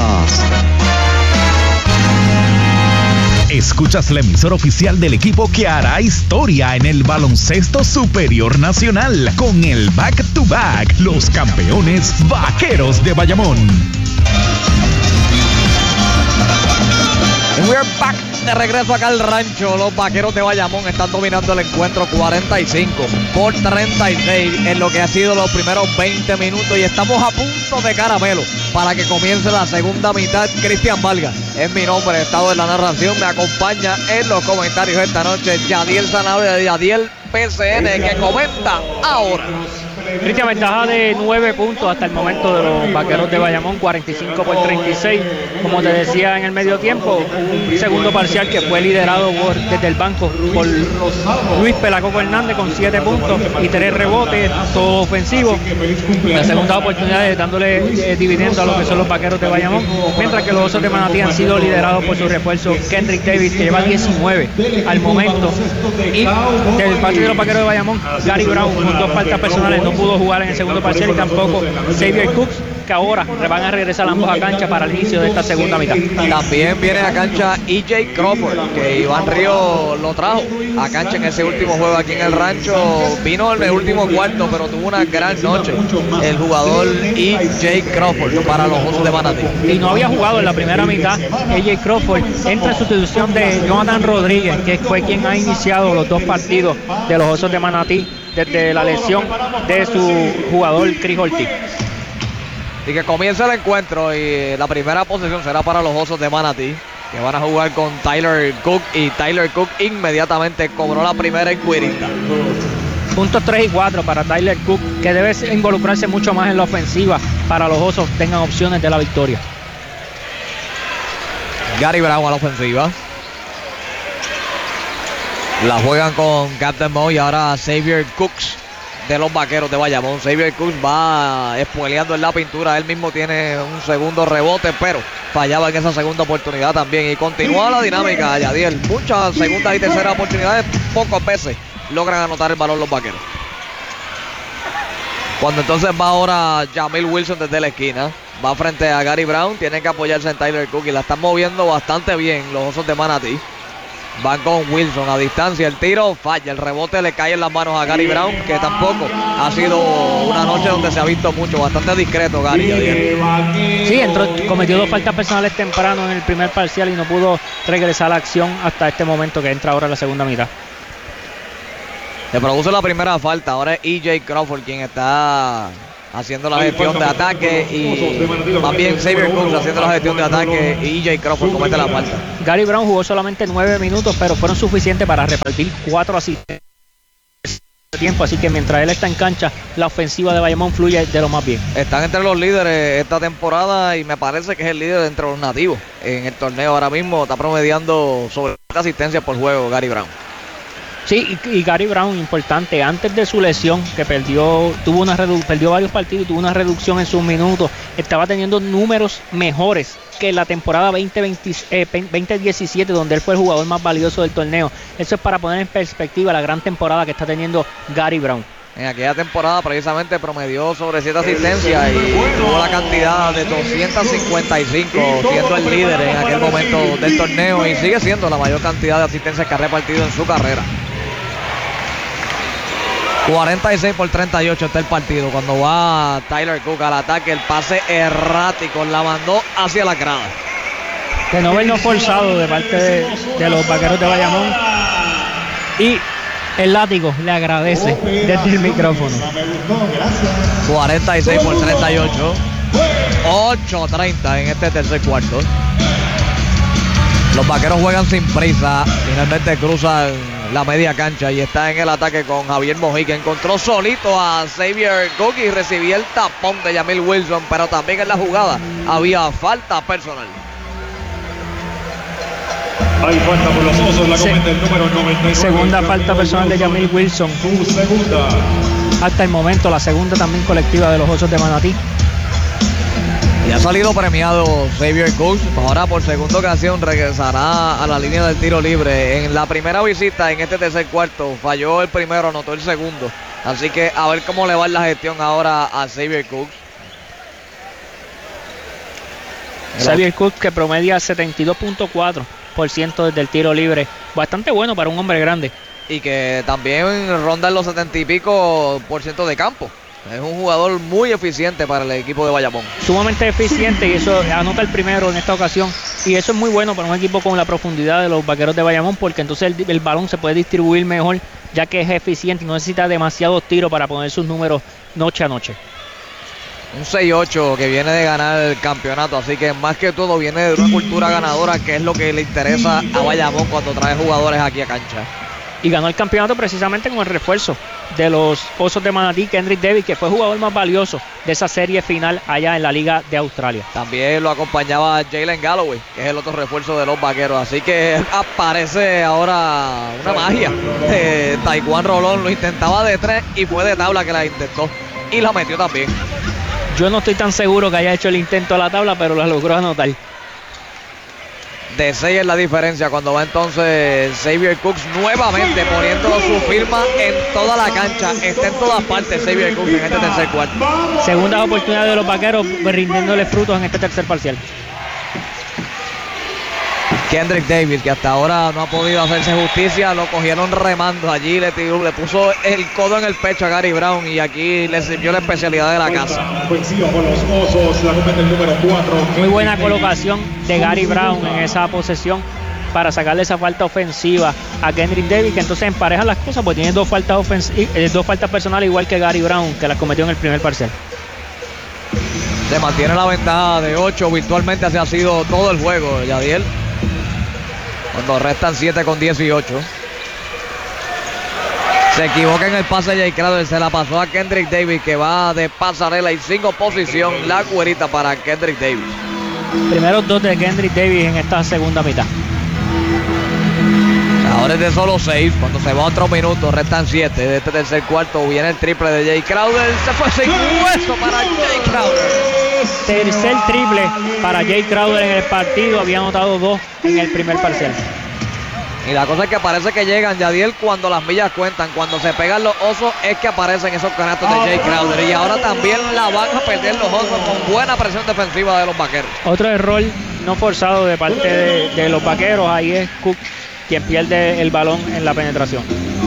Escuchas la emisora oficial del equipo que hará historia en el baloncesto superior nacional con el Back to Back, los campeones Vaqueros de Bayamón. And we're back de regreso acá al rancho. Los Vaqueros de Bayamón están dominando el encuentro cuarenta y cinco por treinta y seis en lo que ha sido los primeros veinte minutos y estamos a punto de caramelo para que comience la segunda mitad. Cristian Vargas es mi nombre, estado de la narración, me acompaña en los comentarios esta noche Yadiel Sanabria de Yadiel P C N que comenta ahora. Cristian, ventaja de nueve puntos hasta el momento de los Vaqueros de Bayamón, cuarenta y cinco por treinta y seis. Como te decía en el medio tiempo, un segundo parcial que fue liderado por, desde el banco por Luis Pelacoco Hernández con siete puntos y tres rebotes, todo ofensivo. La segunda oportunidad de dándole eh, dividendo a lo que son los Vaqueros de Bayamón, mientras que los Osos de Manatí han sido liderados por su refuerzo Kendrick Davis, que lleva diecinueve al momento. Y del partido de los Vaqueros de Bayamón, Gary Brown con dos faltas personales no pudo jugar en el segundo parcial y tampoco Xavier Cooks, que ahora van a regresar ambos a cancha para el inicio de esta segunda mitad. También viene a cancha E J Crawford, que Iván Río lo trajo a cancha en ese último juego aquí en el rancho. Vino en el último cuarto, pero tuvo una gran noche el jugador E J Crawford para los Osos de Manatí. Y no había jugado en la primera mitad. E J Crawford entra en sustitución de Jonathan Rodríguez, que fue quien ha iniciado los dos partidos de los Osos de Manatí desde la lesión de su jugador Chris Ortiz. Y que comienza el encuentro y la primera posición será para los Osos de Manatí, que van a jugar con Tyler Cook, y Tyler Cook inmediatamente cobró la primera encuerita. Puntos tres y cuatro para Tyler Cook, que debe involucrarse mucho más en la ofensiva para los Osos tengan opciones de la victoria. Gary Brown a la ofensiva. La juegan con Captain Mo y ahora Xavier Cooks de los Vaqueros de Bayamón. Xavier Cooks va espoleando en la pintura. Él mismo tiene un segundo rebote, pero fallaba en esa segunda oportunidad también. Y continúa la dinámica, Yadiel. Muchas segundas y terceras oportunidades, pocas veces logran anotar el balón los Vaqueros. Cuando entonces va ahora Jamil Wilson desde la esquina. Va frente a Gary Brown. Tiene que apoyarse en Tyler Cook y la están moviendo bastante bien los Osos de Manatí. Van con Wilson a distancia. El tiro falla. El rebote le cae en las manos a Gary Brown, que tampoco ha sido una noche donde se ha visto mucho. Bastante discreto Gary. Sí, entró, cometió dos faltas personales temprano en el primer parcial y no pudo regresar a la acción hasta este momento que entra ahora en la segunda mitad. Se produce la primera falta. Ahora es E J Crawford quien está haciendo la gestión de ataque, y más bien Xavier Cooks haciendo la gestión de ataque, y E J Crawford comete la falta. Gary Brown jugó solamente nueve minutos, pero fueron suficientes para repartir cuatro asistencias de tiempo, así que mientras él está en cancha, la ofensiva de Bayamón fluye de lo más bien. Están entre los líderes esta temporada y me parece que es el líder entre los nativos en el torneo ahora mismo. Está promediando sobre asistencias por juego Gary Brown. Sí, y, y Gary Brown, importante, antes de su lesión, que perdió tuvo una redu- perdió varios partidos y tuvo una reducción en sus minutos, estaba teniendo números mejores que la temporada veinte diecisiete, donde él fue el jugador más valioso del torneo. Eso es para poner en perspectiva la gran temporada que está teniendo Gary Brown. En aquella temporada precisamente promedió sobre siete asistencias y tuvo la cantidad de doscientas cincuenta y cinco, siendo el líder en aquel momento del torneo, y sigue siendo la mayor cantidad de asistencias que ha repartido en su carrera. cuarenta y seis por treinta y ocho está el partido. Cuando va Tyler Cook al ataque, el pase errático la mandó hacia la grada. De no vernos forzado de parte de, de los Vaqueros de Bayamón. Y el látigo le agradece desde el micrófono. cuarenta y seis por treinta y ocho. ocho treinta en este tercer cuarto. Los Vaqueros juegan sin prisa. Finalmente cruzan la media cancha y está en el ataque con Javier Mojica. Encontró solito a Xavier Cook y recibía el tapón de Jamil Wilson, pero también en la jugada había falta personal. Hay falta por los Osos, la comete el número noventa y nueve. Segunda falta personal de Jamil Wilson. Su segunda. Hasta el momento la segunda también colectiva de los Osos de Manatí. Y ha salido premiado Xavier Cooks. Ahora por segunda ocasión regresará a la línea del tiro libre. En la primera visita en este tercer cuarto falló el primero, anotó el segundo. Así que a ver cómo le va la gestión ahora a Xavier Cooks. Xavier Cooks, que promedia setenta y dos punto cuatro por ciento desde el tiro libre. Bastante bueno para un hombre grande. Y que también ronda en los setenta y pico por ciento de campo. Es un jugador muy eficiente para el equipo de Bayamón. Sumamente eficiente, y eso anota el primero en esta ocasión. Y eso es muy bueno para un equipo con la profundidad de los Vaqueros de Bayamón, porque entonces el, el balón se puede distribuir mejor, ya que es eficiente y no necesita demasiados tiros para poner sus números noche a noche. Un seis ocho que viene de ganar el campeonato, así que más que todo viene de una cultura ganadora, que es lo que le interesa a Bayamón cuando trae jugadores aquí a cancha. Y ganó el campeonato precisamente con el refuerzo de los Osos de Manatí, Kendrick Davis, que fue el jugador más valioso de esa serie final allá en la Liga de Australia. También lo acompañaba Jalen Galloway, que es el otro refuerzo de los Vaqueros. Así que aparece ahora una magia. Eh, Taekwondo Rolón lo intentaba de tres y fue de tabla que la intentó. Y la metió también. Yo no estoy tan seguro que haya hecho el intento a la tabla, pero la logró anotar. De seis es la diferencia cuando va entonces Xavier Cooks nuevamente poniendo su firma en toda la cancha. Está en todas partes Xavier Cooks en este tercer cuarto. Segunda oportunidad de los Vaqueros rindiéndole frutos en este tercer parcial. Kendrick Davis, que hasta ahora no ha podido hacerse justicia, lo cogieron remando allí, le, tiró, le puso el codo en el pecho a Gary Brown y aquí le sirvió la especialidad de la casa. Muy buena colocación de Gary Brown en esa posesión para sacarle esa falta ofensiva a Kendrick Davis, que entonces empareja las cosas, porque tiene dos faltas ofensivas, eh, dos faltas personales igual que Gary Brown, que las cometió en el primer parcial. Se mantiene la ventaja de ocho, virtualmente así ha sido todo el juego, Yadiel. Cuando restan siete con dieciocho. Se equivoca en el pase de Jay Crowder. Se la pasó a Kendrick Davis, que va de pasarela y sin oposición. La cuerita para Kendrick Davis. Primeros dos de Kendrick Davis en esta segunda mitad. Ahora es de solo seis. Cuando se va otro minuto, restan siete de este tercer cuarto. Viene el triple de Jay Crowder. Se fue sin hueso para Jay Crowder. Tercer triple para Jay Crowder en el partido. Había anotado dos en el primer parcial. Y la cosa es que parece que llegan, Yadiel, cuando las millas cuentan. Cuando se pegan los osos es que aparecen esos canastos de Jay Crowder. Y ahora también la van a perder los osos con buena presión defensiva de los vaqueros. Otro error no forzado de parte de, de los vaqueros. Ahí es Cook quien pierde el balón en la penetración.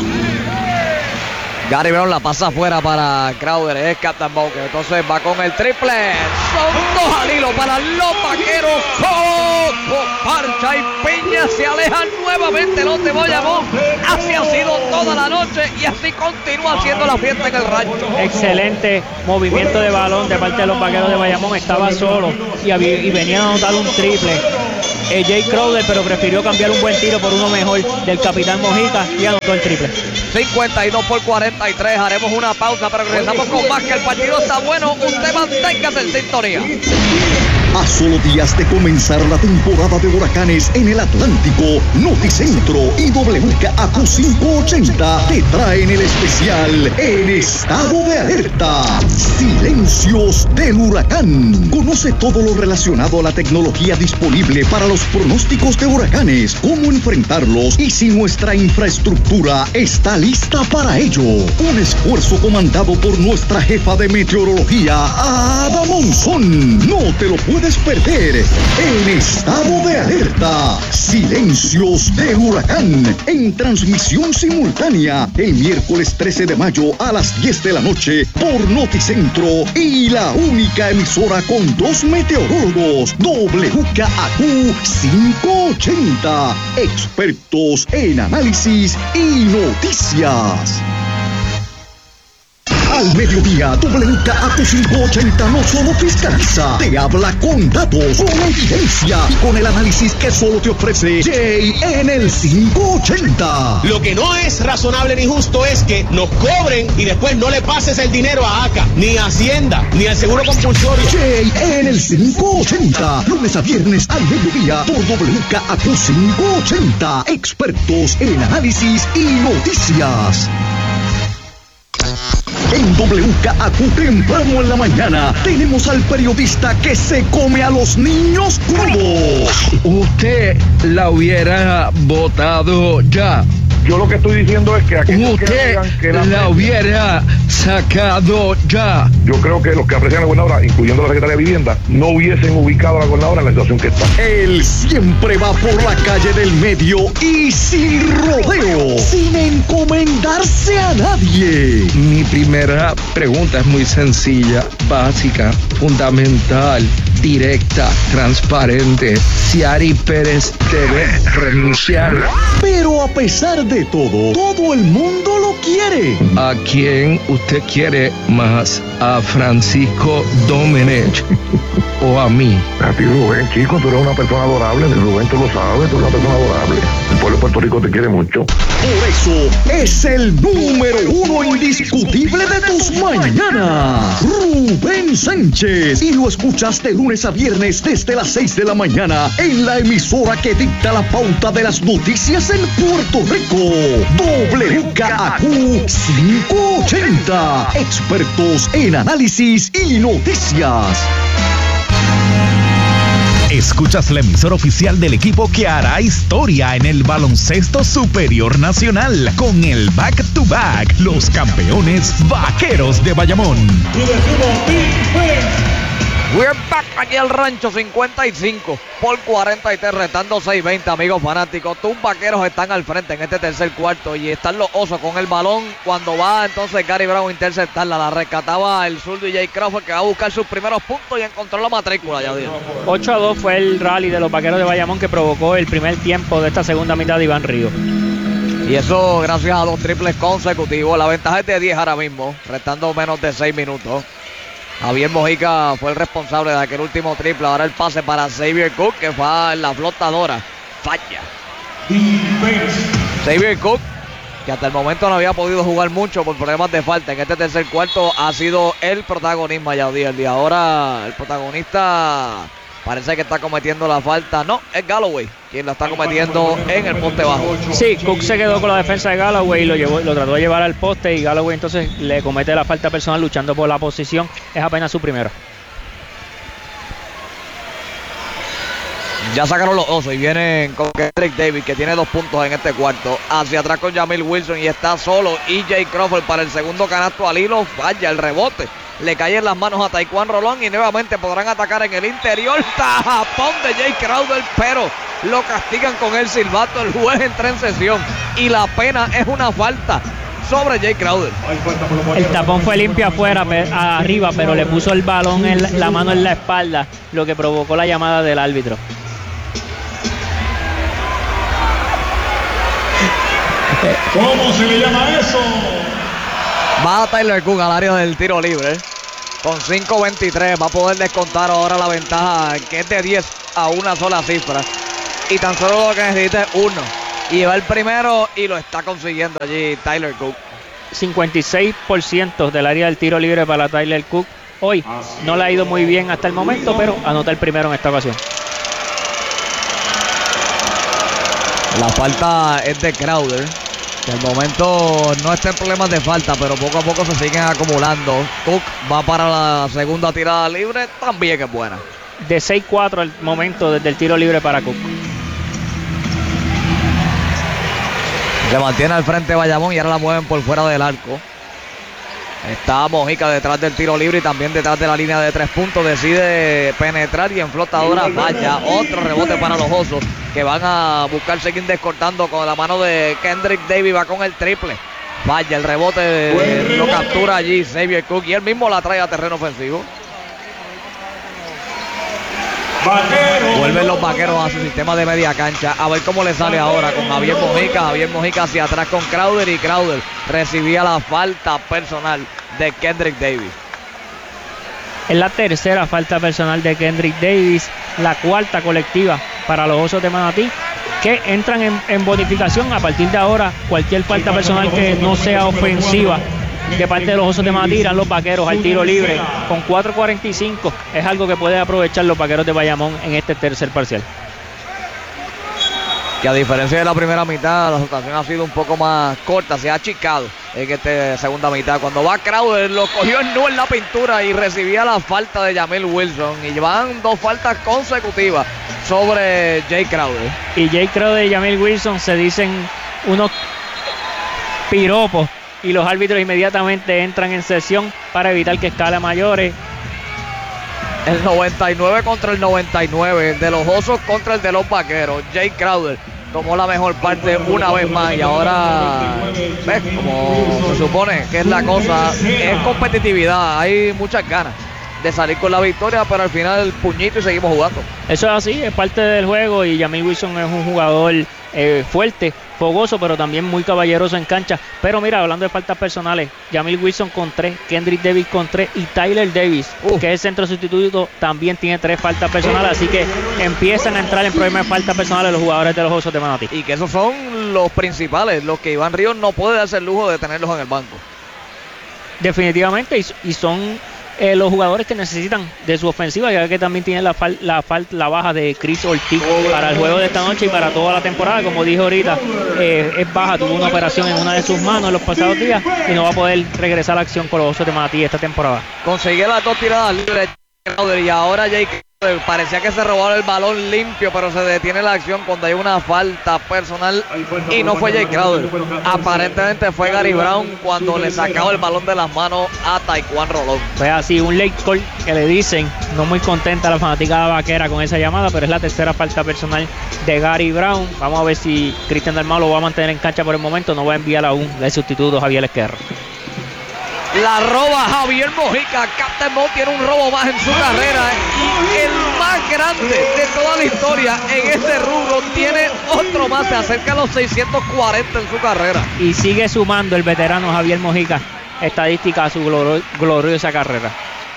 Gary Brown la pasa afuera para Crowder, es Captain Bowker. Entonces va con el triple. Son dos al hilo para los vaqueros. Coco, Parcha y Piña se alejan nuevamente los de Bayamón. Así ha sido toda la noche y así continúa haciendo la fiesta en el rancho. Excelente movimiento de balón de parte de los vaqueros de Bayamón. Estaba solo y, había, y venía a anotar un triple. Eh, Jay Crowder, pero prefirió cambiar un buen tiro por uno mejor del capitán Mojica y anotó el triple. cincuenta y dos por cuarenta y tres. Haremos una pausa, pero regresamos con más, que el partido está bueno. Usted manténgase en sintonía. A solo días de comenzar la temporada de huracanes en el Atlántico, Noticentro y W K A Q quinientos ochenta te traen el especial En Estado de Alerta. Silencios del huracán. Conoce todo lo relacionado a la tecnología disponible para los pronósticos de huracanes, cómo enfrentarlos y si nuestra infraestructura está lista para ello. Un esfuerzo comandado por nuestra jefa de meteorología, Ada Monzón. No te lo puedes perder. En Estado de Alerta. Silencios de huracán. En transmisión simultánea el miércoles trece de mayo a las diez de la noche por Noticentro y la única emisora con dos meteorólogos, W K A Q quinientos ochenta. Expertos en análisis y noticias. Al mediodía, W K A Q quinientos ochenta no solo fiscaliza, te habla con datos, con evidencia y con el análisis que solo te ofrece Jay en el quinientos ochenta. Lo que no es razonable ni justo es que nos cobren y después no le pases el dinero a ACA, ni a Hacienda, ni al Seguro Compulsorio. Jay en el quinientos ochenta, lunes a viernes al mediodía por W K A Q quinientos ochenta. Expertos en análisis y noticias. En W K A Q temprano en la mañana tenemos al periodista que se come a los niños crudos. Usted la hubiera votado ya. Yo lo que estoy diciendo es que aquellos Usted que digan que la, la hubiera sacado ya. Yo creo que los que aprecian a la gobernadora, incluyendo la secretaria de Vivienda, no hubiesen ubicado a la gobernadora en la situación que está. Él siempre va por la calle del medio y sin rodeo, sin encomendarse a nadie. Mi primera pregunta es muy sencilla, básica, fundamental, directa, transparente. Ciary Pérez debe renunciar. Pero a pesar de todo, todo el mundo lo quiere. ¿A quién usted quiere más? ¿A Francisco Domenech o a mí? A ti, Rubén, chico, tú eres una persona adorable. Rubén, tú lo sabes, tú eres una persona adorable. El pueblo de Puerto Rico te quiere mucho. Por eso es el número uno indiscutible de tus mañanas, Rubén Sánchez. Y lo escuchas de lunes a viernes desde las seis de la mañana en la emisora que dicta la pauta de las noticias en Puerto Rico. W K A Q quinientos ochenta. Expertos en análisis y noticias. Escuchas la emisora oficial del equipo que hará historia en el baloncesto superior nacional con el Back to Back, los campeones Vaqueros de Bayamón. We're back aquí al rancho, cincuenta y cinco por cuarenta y tres, restando seis veinte, amigos fanáticos. Tus vaqueros están al frente en este tercer cuarto y están los osos con el balón. Cuando va entonces Gary Brown a interceptarla, la rescataba el zurdo y Jay Crawford, que va a buscar sus primeros puntos y encontró la matrícula. Ya digo. ocho a dos fue el rally de los vaqueros de Bayamón que provocó el primer tiempo de esta segunda mitad de Iván Ríos. Y eso gracias a dos triples consecutivos. La ventaja es de diez ahora mismo, restando menos de seis minutos. Javier Mojica fue el responsable de aquel último triple. Ahora el pase para Xavier Cook, que fue en la flotadora. Falla. Xavier Cook, que hasta el momento no había podido jugar mucho por problemas de falta. En este tercer cuarto ha sido el protagonismo, Yadiel. Y ahora el protagonista Parece que está cometiendo la falta. No, es Galloway quien la está cometiendo en el poste bajo. Sí, Cook se quedó con la defensa de Galloway y lo, llevó, lo trató de llevar al poste, y Galloway entonces le comete la falta personal luchando por la posición. Es apenas su primera. Ya sacaron los osos y vienen con Kendrick Davis, que tiene dos puntos en este cuarto. Hacia atrás con Jamil Wilson y está solo E J Crawford para el segundo canasto al hilo. Falla el rebote. Le cae en las manos a Taekwondo Rolón y nuevamente podrán atacar en el interior. Tapón de Jay Crowder, pero lo castigan con el silbato. El juez entra en sesión y la pena es una falta sobre Jay Crowder. El tapón fue limpio afuera, pe- arriba, pero le puso el balón en la, la mano en la espalda, lo que provocó la llamada del árbitro. ¿Cómo se le llama eso? Va Tyler Cook al área del tiro libre con cinco veintitrés. Va a poder descontar ahora la ventaja, que es de diez a una sola cifra. Y tan solo lo que necesita es uno. Y va el primero y lo está consiguiendo allí Tyler Cook. cincuenta y seis por ciento del área del tiro libre para Tyler Cook. Hoy no le ha ido muy bien hasta el momento, pero anota el primero en esta ocasión. La falta es de Crowder, que al momento no está en problemas de falta, pero poco a poco se siguen acumulando. Cook va para la segunda tirada libre, también es buena. De seis cuatro al momento desde el tiro libre para Cook. Se mantiene al frente Bayamón y ahora la mueven por fuera del arco. Está Mojica detrás del tiro libre y también detrás de la línea de tres puntos. Decide penetrar y en flotadora falla. Otro rebote para los osos, que van a buscar seguir descortando con la mano de Kendrick Davis. Va con el triple. Falla el rebote, lo captura allí Xavier Cook y él mismo la trae a terreno ofensivo. Vaquero. Vuelven los vaqueros a su sistema de media cancha. A ver cómo le sale ahora con Javier Mojica. Javier Mojica hacia atrás con Crowder, y Crowder recibía la falta personal de Kendrick Davis. Es la tercera falta personal de Kendrick Davis, la cuarta colectiva para los Osos de Manatí, que entran en, en bonificación. A partir de ahora, cualquier falta personal que no sea ofensiva de parte de los Osos de Manatí irán los vaqueros al tiro libre con cuatro cuarenta y cinco. Es algo que pueden aprovechar los vaqueros de Bayamón en este tercer parcial. Que a diferencia de la primera mitad, la rotación ha sido un poco más corta, se ha achicado en esta segunda mitad. Cuando va Crowder, lo cogió en nu en la pintura y recibía la falta de Jamil Wilson. Y van dos faltas consecutivas sobre Jay Crowder. Y Jay Crowder y Jamil Wilson se dicen unos piropos, y los árbitros inmediatamente entran en sesión para evitar que escale a mayores. El noventa y nueve contra el noventa y nueve, de los Osos contra el de los Vaqueros. Jay Crowder tomó la mejor parte una vez más y ahora, ves, como se supone que es la cosa, es competitividad, hay muchas ganas de salir con la victoria, pero al final el puñito y seguimos jugando. Eso es así, es parte del juego, y Jamil Wilson es un jugador eh, fuerte, fogoso, pero también muy caballeroso en cancha. Pero mira, hablando de faltas personales, Jamil Wilson con tres, Kendrick Davis con tres, y Tyler Davis, uh. que es el centro sustituto, también tiene tres faltas personales. Así que empiezan a entrar en problemas de faltas personales los jugadores de los Osos de Manatí. Y que esos son los principales, los que Iván Ríos no puede darse el lujo de tenerlos en el banco. Definitivamente, y, y son eh, los jugadores que necesitan de su ofensiva, ya que también tienen la, fal, la, fal, la baja de Chris Ortiz para el juego de esta noche y para toda la temporada. Como dije ahorita, eh, es baja, tuvo una operación en una de sus manos en los pasados días y no va a poder regresar a la acción con los Osos de Manatí esta temporada. Consiguió las dos tiradas libres y ahora Jake parecía que se robaron el balón limpio, pero se detiene la acción cuando hay una falta personal y no fue Jay Crowder. Aparentemente fue Gary Brown cuando le sacaba el balón de las manos a Taekwondo Rolón. Fue así, un late call que le dicen. No muy contenta la fanaticada vaquera con esa llamada, pero es la tercera falta personal de Gary Brown. Vamos a ver si Cristian Dalmau lo va a mantener en cancha por el momento. No va a enviar aún el sustituto Javier Esquerra. La roba Javier Mojica. Captain Mo tiene un robo más en su carrera y el más grande de toda la historia en ese rubro. Tiene otro más, se acerca a los seiscientos cuarenta en su carrera. Y sigue sumando el veterano Javier Mojica estadística a su glor- gloriosa carrera.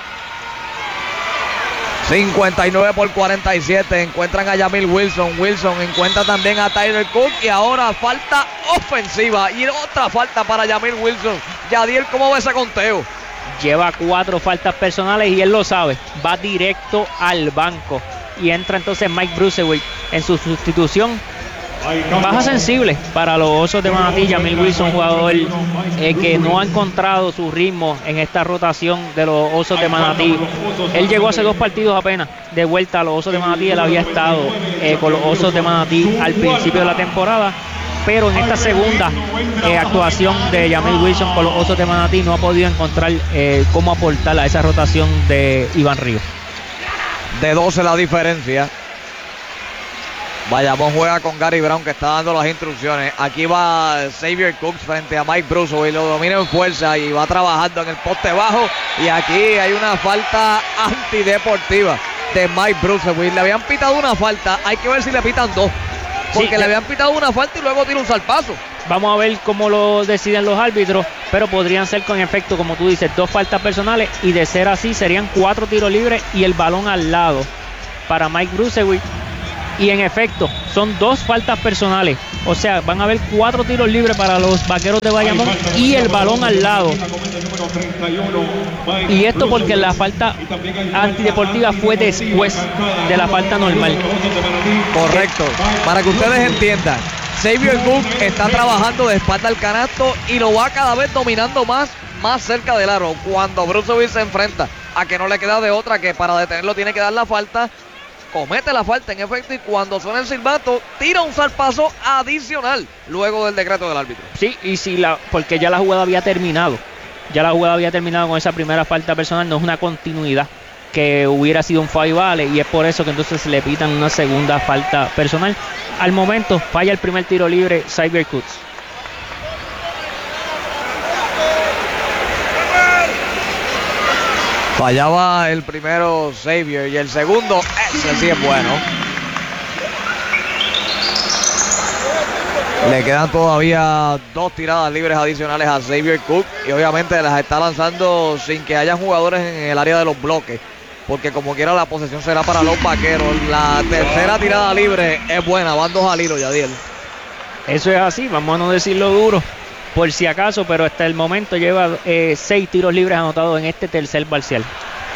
cincuenta y nueve por cuarenta y siete. Encuentran a Jamil Wilson. Wilson encuentra también a Tyler Cook. Y ahora falta ofensiva. Y otra falta para Jamil Wilson. Yadiel, ¿cómo va ese conteo? Lleva cuatro faltas personales y él lo sabe. Va directo al banco. y entra entonces Mike Brucewick en su sustitución. Baja sensible para los Osos de Manatí. Jamil Wilson, jugador eh, que no ha encontrado su ritmo en esta rotación de los Osos de Manatí. Él llegó hace dos partidos apenas de vuelta a los Osos de Manatí. Él había estado eh, con los Osos de Manatí al principio de la temporada, pero en esta segunda eh, actuación de Jamil Wilson con los Osos de Manatí no ha podido encontrar eh, cómo aportar a esa rotación de Iván Ríos. De doce la diferencia. Bayamón juega con Gary Brown, que está dando las instrucciones. Aquí va Xavier Cooks frente a Mike Brucewick, lo domina en fuerza y va trabajando en el poste bajo. Y aquí hay una falta antideportiva de Mike Brucewick. Le habían pitado una falta, hay que ver si le pitan dos, porque sí, le habían pitado una falta y luego tira un salpazo. Vamos a ver cómo lo deciden los árbitros, pero podrían ser con efecto, como tú dices, dos faltas personales, y de ser así serían cuatro tiros libres y el balón al lado para Mike Brucewick. Y en efecto, son dos faltas personales. O sea, van a haber cuatro tiros libres para los Vaqueros de Bayamón y el balón al lado. Y esto porque la falta antideportiva fue después de la falta normal. Correcto. Para que ustedes entiendan, Xavier Cook está trabajando de espalda al canasto y lo va cada vez dominando más, más cerca del aro. Cuando Brucewick se enfrenta a que no le queda de otra que para detenerlo tiene que dar la falta, comete la falta en efecto, y cuando suena el silbato tira un zarpazo adicional luego del decreto del árbitro. Sí, y si la, porque ya la jugada había terminado, ya la jugada había terminado con esa primera falta personal, no es una continuidad que hubiera sido un foul vale, y es por eso que entonces le pitan una segunda falta personal. Al momento falla el primer tiro libre Xavier Cooks. Fallaba el primero Xavier y el segundo, ese sí es bueno. Le quedan todavía dos tiradas libres adicionales a Xavier Cook y obviamente las está lanzando sin que haya jugadores en el área de los bloques, porque como quiera la posesión será para los Vaqueros. La tercera tirada libre es buena, van dos al hilo, Yadiel. Eso es así, vamos a no decirlo duro por si acaso, pero hasta el momento lleva eh, seis tiros libres anotados en este tercer parcial.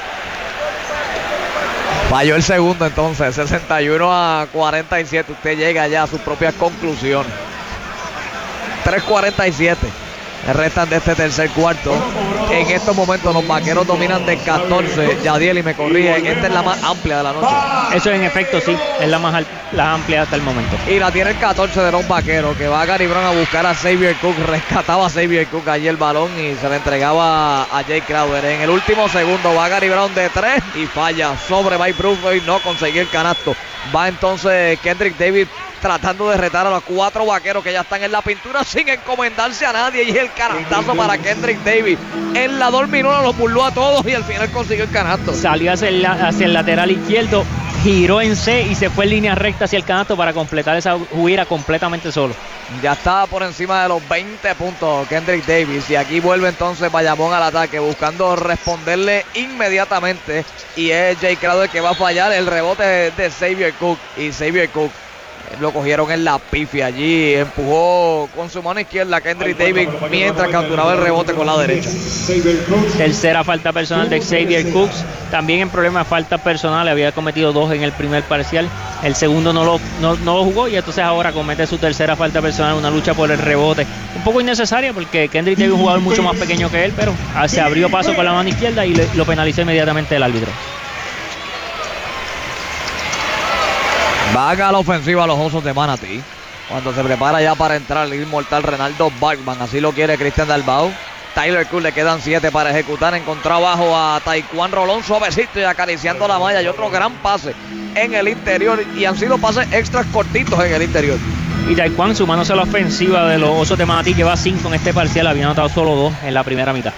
Falló el segundo entonces, sesenta y uno a cuarenta y siete. Usted llega ya a sus propias conclusiones. tres cuarenta y siete restan de este tercer cuarto. En estos momentos los Vaqueros dominan de catorce. Yadiel, y me corrige, esta es la más amplia de la noche. Eso en efecto sí, es la más la amplia hasta el momento. Y la tiene el catorce de los Vaqueros, que va a Gary Brown a buscar a Xavier Cook. Rescataba a Xavier Cook allí el balón y se le entregaba a Jake Crowder. En el último segundo va Gary Brown de tres y falla sobre Mike Brucewick, no consiguió el canasto. Va entonces Kendrick Davis tratando de retar a los cuatro Vaqueros que ya están en la pintura sin encomendarse a nadie, y el canastazo para Kendrick Davis. En la dorminona los burló a todos y al final consiguió el canasto. Salió hacia el, hacia el lateral izquierdo, giró en C y se fue en línea recta hacia el canasto para completar esa huida completamente solo. Ya estaba por encima de los veinte puntos Kendrick Davis, y aquí vuelve entonces Bayamón al ataque buscando responderle inmediatamente, y es Jay Crowder que va a fallar el rebote de, de Xavier Cook, y Xavier Cook lo cogieron en la pifia allí, empujó con su mano izquierda a Kendrick Davis mientras capturaba el rebote con la derecha. Tercera falta personal de Xavier Cooks, también en problemas de falta personal, había cometido dos en el primer parcial, el segundo no lo, no, no lo jugó, y entonces ahora comete su tercera falta personal, una lucha por el rebote, un poco innecesaria porque Kendrick Davis es un jugador mucho más pequeño que él, pero se abrió paso con la mano izquierda y le, lo penalizó inmediatamente el árbitro. Van a la ofensiva los Osos de Manatí, cuando se prepara ya para entrar el inmortal Renaldo Bachman, así lo quiere Cristian Dalbao. Tyler Cook, le quedan siete para ejecutar, encontró abajo a Taekwondo Rolón suavecito y acariciando la malla, y otro gran pase en el interior, y han sido pases extras cortitos en el interior. Y Taekwondo sumándose a la ofensiva de los Osos de Manatí, lleva cinco en este parcial, había anotado solo dos en la primera mitad.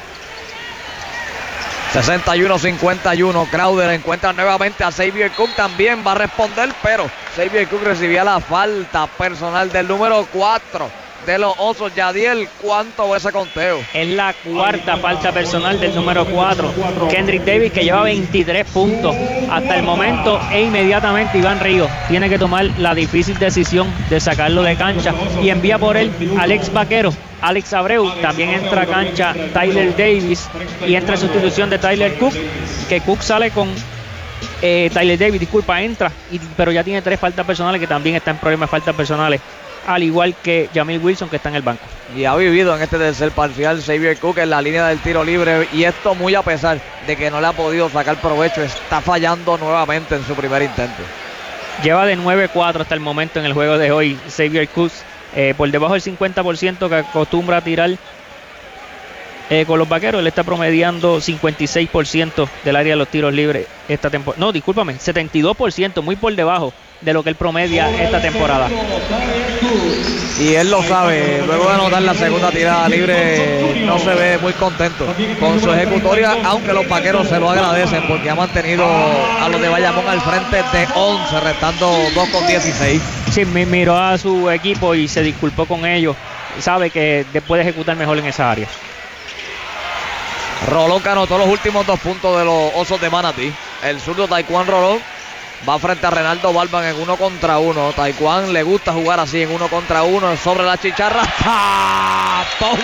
sesenta y uno a cincuenta y uno. Crowder encuentra nuevamente a Xavier Cook, también va a responder, pero Xavier Cook recibía la falta personal del número cuatro de los Osos. Yadiel, ¿cuánto va ese conteo? Es la cuarta falta personal del número cuatro, Kendrick Davis, que lleva veintitrés puntos hasta el momento, e inmediatamente Iván Ríos tiene que tomar la difícil decisión de sacarlo de cancha y envía por él al ex Vaquero Alex Abreu. También entra a cancha Tyler Davis y entra en sustitución de Tyler Cook, que Cook sale con Eh, Tyler Davis, disculpa, entra, y, pero ya tiene tres faltas personales, que también está en problemas de faltas personales, al igual que Jamil Wilson, que está en el banco. Y ha vivido en este tercer parcial Xavier Cook en la línea del tiro libre, y esto muy a pesar de que no le ha podido sacar provecho, está fallando nuevamente en su primer intento. Lleva de nueve cuatro hasta el momento en el juego de hoy Xavier Cook, eh, por debajo del cincuenta por ciento que acostumbra a tirar eh, con los Vaqueros. Él está promediando cincuenta y seis por ciento del área de los tiros libres esta temporada. No, discúlpame, setenta y dos por ciento, muy por debajo de lo que él promedia esta temporada. Y él lo sabe, luego de anotar la segunda tirada libre no se ve muy contento con su ejecutoria, aunque los Vaqueros se lo agradecen porque ha mantenido a los de Bayamón al frente de once, restando dos con dieciséis. Sí, miró a su equipo y se disculpó con ellos, sabe que puede ejecutar mejor en esa área. Rolón que anotó los últimos dos puntos de los Osos de Manatí. El zurdo Taekwondo Rolón va frente a Renaldo Balban en uno contra uno. Taekwondo le gusta jugar así en uno contra uno sobre la chicharra. ¡Tapón!